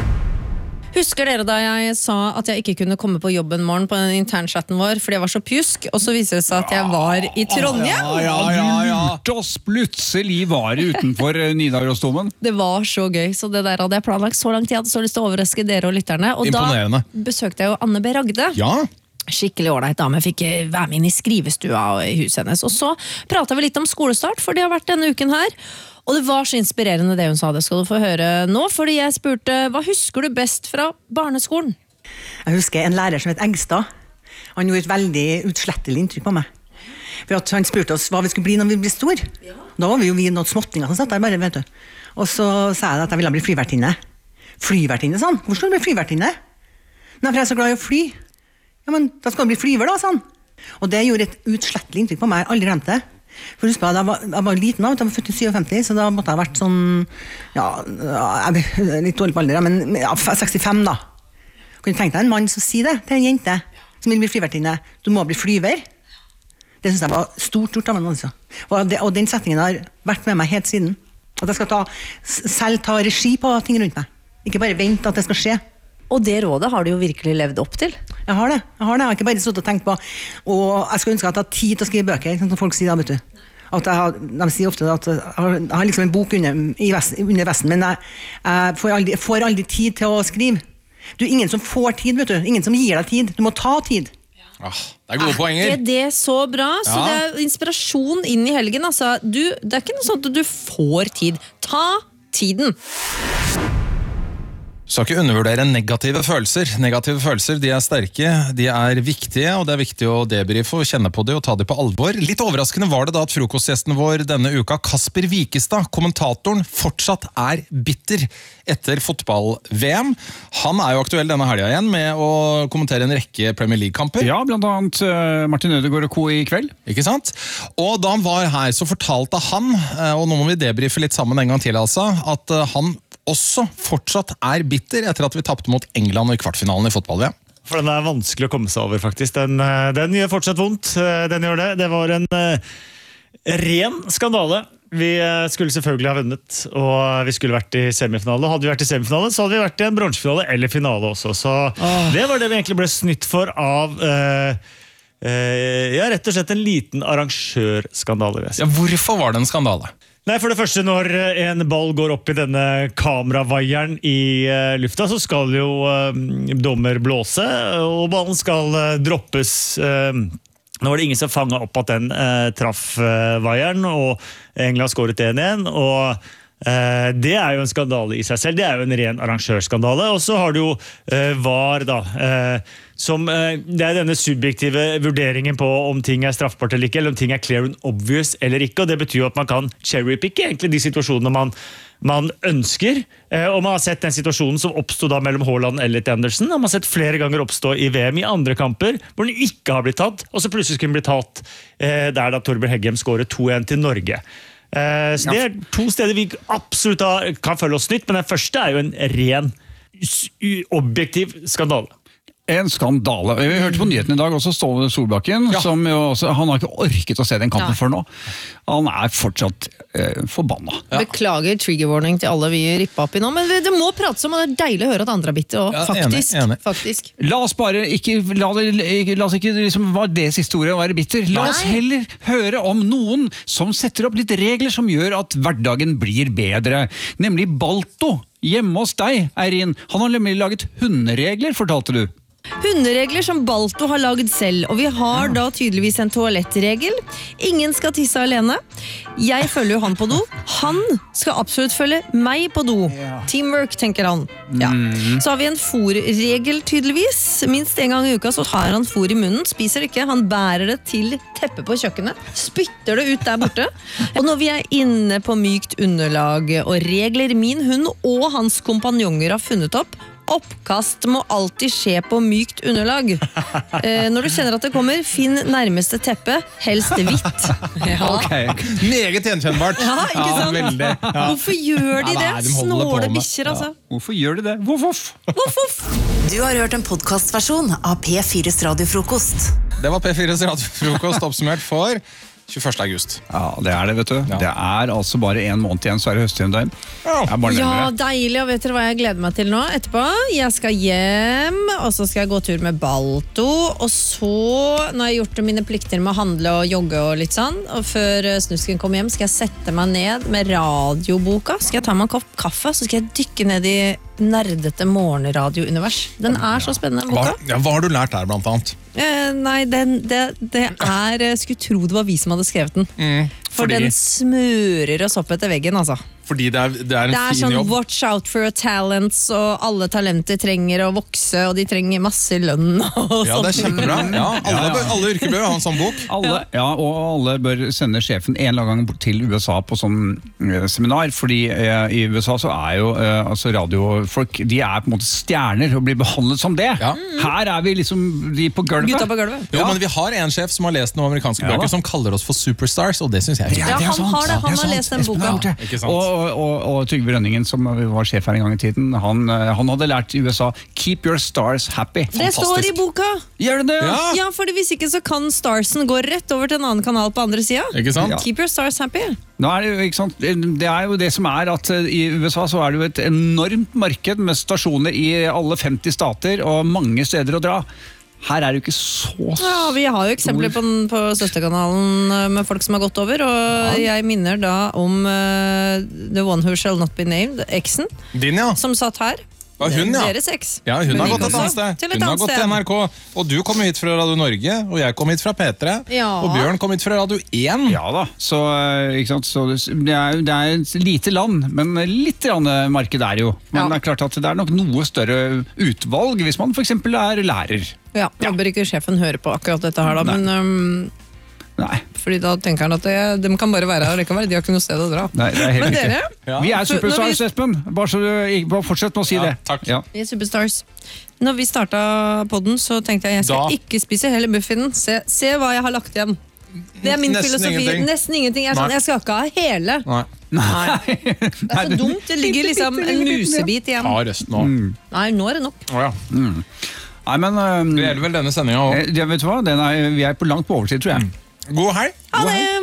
[SPEAKER 8] Husker dere da jeg sa at jeg ikke kunne komme på jobb en morgen på den internchatten vår, fordi jeg var så pjusk, og så viser det seg at jeg var i Trondheim?
[SPEAKER 9] Ja, ja, ja, ja. Du lurte oss plutselig var utenfor Nidarosdomen.
[SPEAKER 8] Det var så gøy, så det der hadde jeg planlagt så lang tid. Jeg hadde så lyst til å overraske dere og lytterne. Og
[SPEAKER 7] Imponerende.
[SPEAKER 8] Da besøkte jeg jo Anne B. Ragde.
[SPEAKER 7] Ja.
[SPEAKER 8] Skikkelig ålreit dame, fikk være med inn i skrivestua i huset hennes. Og så pratet vi litt om skolestart, for det har vært denne uken her. Og det var så inspirerende det hun sa, det skal du få høre nå, fordi jeg spurte, hva husker du best fra barneskolen?
[SPEAKER 18] Jeg husker en lærer som het Engstad. Han gjorde et veldig utslettelig inntrykk på meg. For at han spurte oss hva vi skulle bli når vi ble stor. Da var vi jo vi noen småttinger som satt der bare, vet du. Og så sa jeg at jeg ville bli flyvertinne. Flyvertinne, sånn. Hvor skal du bli flyvertinne? Nei, for jeg er så glad i å fly. Ja, men da skal du bli flyver da, sånn. Og det gjorde et utslettelig inntrykk på meg, aldri glemt det. For husk på, jeg var, jeg var liten da, jeg var født i femtisju, så da måtte jeg ha vært sånn, ja, jeg er litt dårlig på alder, men ja, sekstifem da. Kan du tenke deg en mann som sier det til en jente som vil bli flyvertinne? Du må bli flyver. Det synes jeg var stort gjort av en altså. Og, det, og den settingen har vært med meg helt siden. At jeg skal ta, selv ta regi på ting rundt meg. Ikke bare vente at det skal skje.
[SPEAKER 8] Og det rådet har du jo virkelig levd opp til.
[SPEAKER 18] Jeg har det. Jeg har det. Jeg har ikke bare stått og tenkt på, og jeg skulle ønske at jeg har tid til å skrive bøker, som folk sier da, vet du. At jeg har, de sier ofte at jeg har, jeg har liksom en bok under, i vesten, under vesten, men jeg, jeg får, aldri, får aldri tid til å skrive. Du er ingen som får tid, vet du. Ingen som gir deg tid. Du må ta tid.
[SPEAKER 7] Ah, det er gode poenger.
[SPEAKER 8] Er ikke det så bra? Så
[SPEAKER 7] Ja.
[SPEAKER 8] det er inspirasjon inn i helgen. Altså, du, det er ikke noe sånt at du får tid. Ta tiden.
[SPEAKER 7] Skal ikke undervurdere negative følelser. Negative følelser, de er sterke, de er viktige, og det er viktig å debrife og kjenne på det og ta det på alvor. Litt overraskende var det da at frokostgjesten vår denne uka, Kasper Wikestad, kommentatoren, fortsatt er bitter etter fotball-V M. Han er jo aktuell denne helga igjen med å kommentere en rekke Premier League-kamper.
[SPEAKER 9] Ja, blant annet uh, Martin Ødegaard og Co i kveld.
[SPEAKER 7] Ikke sant? Og da han var her, så fortalte han, og nå må vi debrife litt sammen en gang til altså, at han også fortsatt er bitter etter at vi tappte mot England i kvartfinalen i fotball-V M.
[SPEAKER 19] For den er vanskelig å komme seg over, faktisk. Den, den gjør fortsatt vondt. Den gjør det. Det var en uh, ren skandale. Vi skulle selvfølgelig ha vunnet, og vi skulle vært i semifinale. Hadde vi vært i semifinale, så hadde vi vært i en bronsefinale eller finale også. Så oh. det var det vi egentlig ble snytt for av uh, uh, ja, rett og slett en liten arrangørskandale.
[SPEAKER 7] Ja, hvorfor var det en skandale?
[SPEAKER 19] Nei, for det første, når en ball går opp i denne kameravaieren i uh, lufta, så skal jo uh, dommer blåse, og ballen skal uh, droppes. Uh, nå var det ingen som fanget opp at den uh, traff uh, vaieren, og England skåret én igjen, og uh, det er jo en skandale i seg selv. Det er jo en ren arrangørskandale. Og så har du jo uh, V A R, da, uh, som, uh, det er denne subjektive vurderingen på om ting er straffbart eller ikke, eller om ting er clear and obvious eller ikke, og det betyr jo at man kan cherrypicke egentlig de situasjonene man, man ønsker, uh, og man har sett den situasjonen som oppstod da mellom Haaland og Elliot Anderson, og man har sett flere ganger oppstå i V M i andre kamper, hvor den ikke har blitt tatt, og så plutselig skulle den bli tatt uh, der da Torbjørn Heggem skåret to én til Norge. Uh, så det er to steder vi absolutt har, kan følge oss nytt, men den første er jo en ren, objektiv skandale.
[SPEAKER 9] En skandale. Vi hørte på nyheten i dag også Ståle Solbakken, ja. som jo også, han har ikke orket å se den kampen før nå. Han er fortsatt eh, forbanna.
[SPEAKER 8] Ja. Beklager trigger warning til alle vi ripper opp i nå, men det må prates om, og det er deilig å høre at andre er bitter også, ja, faktisk, enig, enig. faktisk.
[SPEAKER 9] La oss bare ikke, la, det, la oss ikke liksom, var det siste ordet å være bitter. La Nei. oss heller høre om noen som setter opp litt regler som gjør at hverdagen blir bedre. Nemlig Balto. hjemme hos deg, Eirin. Han har nemlig laget hunderegler, fortalte du.
[SPEAKER 8] Hunderegler som Balto har laget selv, og vi har da tydeligvis en toalettregel. Ingen skal tisse alene. Jeg følger jo han på do. Han skal absolutt følge meg på do. Teamwork, tenker han. Ja. Så har vi en fôrregel tydeligvis. Minst en gang i uka så tar han fôr i munnen, spiser det ikke. Han bærer det til teppet på kjøkkenet, spytter det ut der borte. Og når vi er inne på mykt underlag og regler min hund og hans kompanjonger har funnet opp, oppkast må alltid skje på mykt underlag. Eh, når du kjenner at det kommer, finn nærmeste teppe, helst hvitt. Ja.
[SPEAKER 7] Okay. Meget gjenkjennbart.
[SPEAKER 8] Ja, ikke sant?
[SPEAKER 7] Ja, veldig. Ja.
[SPEAKER 8] Hvorfor gjør de det?
[SPEAKER 7] Ja, de
[SPEAKER 8] Snåle bikkjer, altså.
[SPEAKER 9] Ja. Hvorfor gjør de det? Voff, voff.
[SPEAKER 8] Voff, voff.
[SPEAKER 10] Du har hørt en podcastversjon av P fires radiofrokost.
[SPEAKER 7] Det var P fires radiofrokost oppsummert for tjueførste august.
[SPEAKER 9] Ja, det er det, vet du. Ja. Det er altså bare en måned igjen, så er det høstiden der.
[SPEAKER 8] Ja, ja deilig, og vet dere hva jeg gleder meg til nå? Etterpå, jeg skal hjem, og så skal jeg gå tur med Balto, og så, når jeg har gjort mine plikter med å handle og jogge og litt sånn, og før snusken kommer hjem, skal jeg sette meg ned med radioboka, skal jeg ta meg en kopp kaffe, så skal jeg dykke ned i nerdete morgenradiounivers. Den er så spennende, boka.
[SPEAKER 7] Hva, ja, hva har du lært der, blant annet?
[SPEAKER 8] Eh, nei, den, det, det er skulle tro det var vi som hadde skrevet den. Mm, For
[SPEAKER 7] fordi...
[SPEAKER 8] den smører oss opp etter veggen, altså.
[SPEAKER 7] Fordi det er, det er en
[SPEAKER 8] det er
[SPEAKER 7] fin
[SPEAKER 8] sånn,
[SPEAKER 7] jobb.
[SPEAKER 8] Watch out for your talents, og alle talenter trenger å vokse, og de trenger masse lønn. Og
[SPEAKER 7] ja, det er kjempebra. Ja, alle,
[SPEAKER 9] ja, ja.
[SPEAKER 7] alle yrker bør ha en sånn bok.
[SPEAKER 9] Alle, ja, og alle bør sende sjefen en eller annen gang til U S A på sånn uh, seminar, fordi uh, i U S A så er jo uh, altså radiofolk, de er på en måte stjerner og blir behandlet som det. Ja. Her er vi liksom de på gulvet.
[SPEAKER 8] Gutta på gulvet.
[SPEAKER 7] Jo, men vi har en sjef som har lest noen amerikanske ja, bøker som kaller oss for superstars, og det synes jeg er
[SPEAKER 8] ja, ja, han har det, han har lest den boka.
[SPEAKER 7] Ja, ikke sant?
[SPEAKER 9] Og, og, og, og Trygve Rønningen, som var sjef her en gang i tiden, han, han hadde lært i U S A Keep your stars happy.
[SPEAKER 8] Det står i boka!
[SPEAKER 9] Gjør det det?
[SPEAKER 8] Ja, ja for hvis ikke så kan starsen gå rett over til en annen kanal på andre siden.
[SPEAKER 7] Ikke sant?
[SPEAKER 8] Ja. Keep your stars happy.
[SPEAKER 9] Nå er det, jo, ikke sant? Det er jo det som er at i U S A så er det jo et enormt marked med stasjoner i alle femti stater og mange steder å dra. Her er det jo ikke så
[SPEAKER 8] ja, vi har jo eksempler på, på søsterkanalen med folk som har gått over, og ja. Jeg minner da om uh, The One Who Shall Not Be Named, eksen,
[SPEAKER 7] Din, ja.
[SPEAKER 8] som satt her.
[SPEAKER 7] Ja, hun, ja.
[SPEAKER 8] Deres eks.
[SPEAKER 7] Ja, hun
[SPEAKER 8] Men
[SPEAKER 7] har gått et annet sted. Hun har gått til N R K, og du kom hit fra Radio Norge, og jeg kom hit fra P tre,
[SPEAKER 8] ja.
[SPEAKER 7] og Bjørn kom hit fra Radio én.
[SPEAKER 9] Ja da, så, ikke sant? Så det, er, det er et lite land, men litt marked er jo. Men ja. Det er klart at det er nok noe større utvalg hvis man for eksempel er lærer.
[SPEAKER 8] Ja, da bør ikke sjefen høre på akkurat dette her da,
[SPEAKER 9] Nei.
[SPEAKER 8] men... Um,
[SPEAKER 9] Nei.
[SPEAKER 8] Fordi da tenker han at det, de kan bare være her likevel, de har ikke noe sted å dra.
[SPEAKER 9] Nei, det er helt
[SPEAKER 8] men dere?
[SPEAKER 9] Ja. Vi er superstars, Espen. Bare så du bare fortsett med å si
[SPEAKER 7] ja,
[SPEAKER 9] det.
[SPEAKER 7] Takk.
[SPEAKER 9] Ja.
[SPEAKER 8] Vi er superstars. Når vi startet podden, så tenkte jeg jeg skal
[SPEAKER 7] da.
[SPEAKER 8] ikke spise hele muffinen. Se, se hva jeg har lagt igjen. Det er min
[SPEAKER 7] Nesten
[SPEAKER 8] filosofi.
[SPEAKER 7] ingenting.
[SPEAKER 8] Nesten ingenting. Jeg, er sånn, jeg skal ikke ha hele.
[SPEAKER 7] Nei.
[SPEAKER 8] Nei. Det er så dumt. Det ligger liksom en musebit igjen.
[SPEAKER 7] Ta resten nå.
[SPEAKER 9] Mm.
[SPEAKER 8] Nei, nå er det nok.
[SPEAKER 7] Å ja.
[SPEAKER 9] Mm. Nei, men... Um,
[SPEAKER 7] det gjelder vel denne sendingen også.
[SPEAKER 9] Jeg, vet du hva? Den er, vi er på langt på overtid, tror jeg.
[SPEAKER 7] God hei.
[SPEAKER 8] Ha det!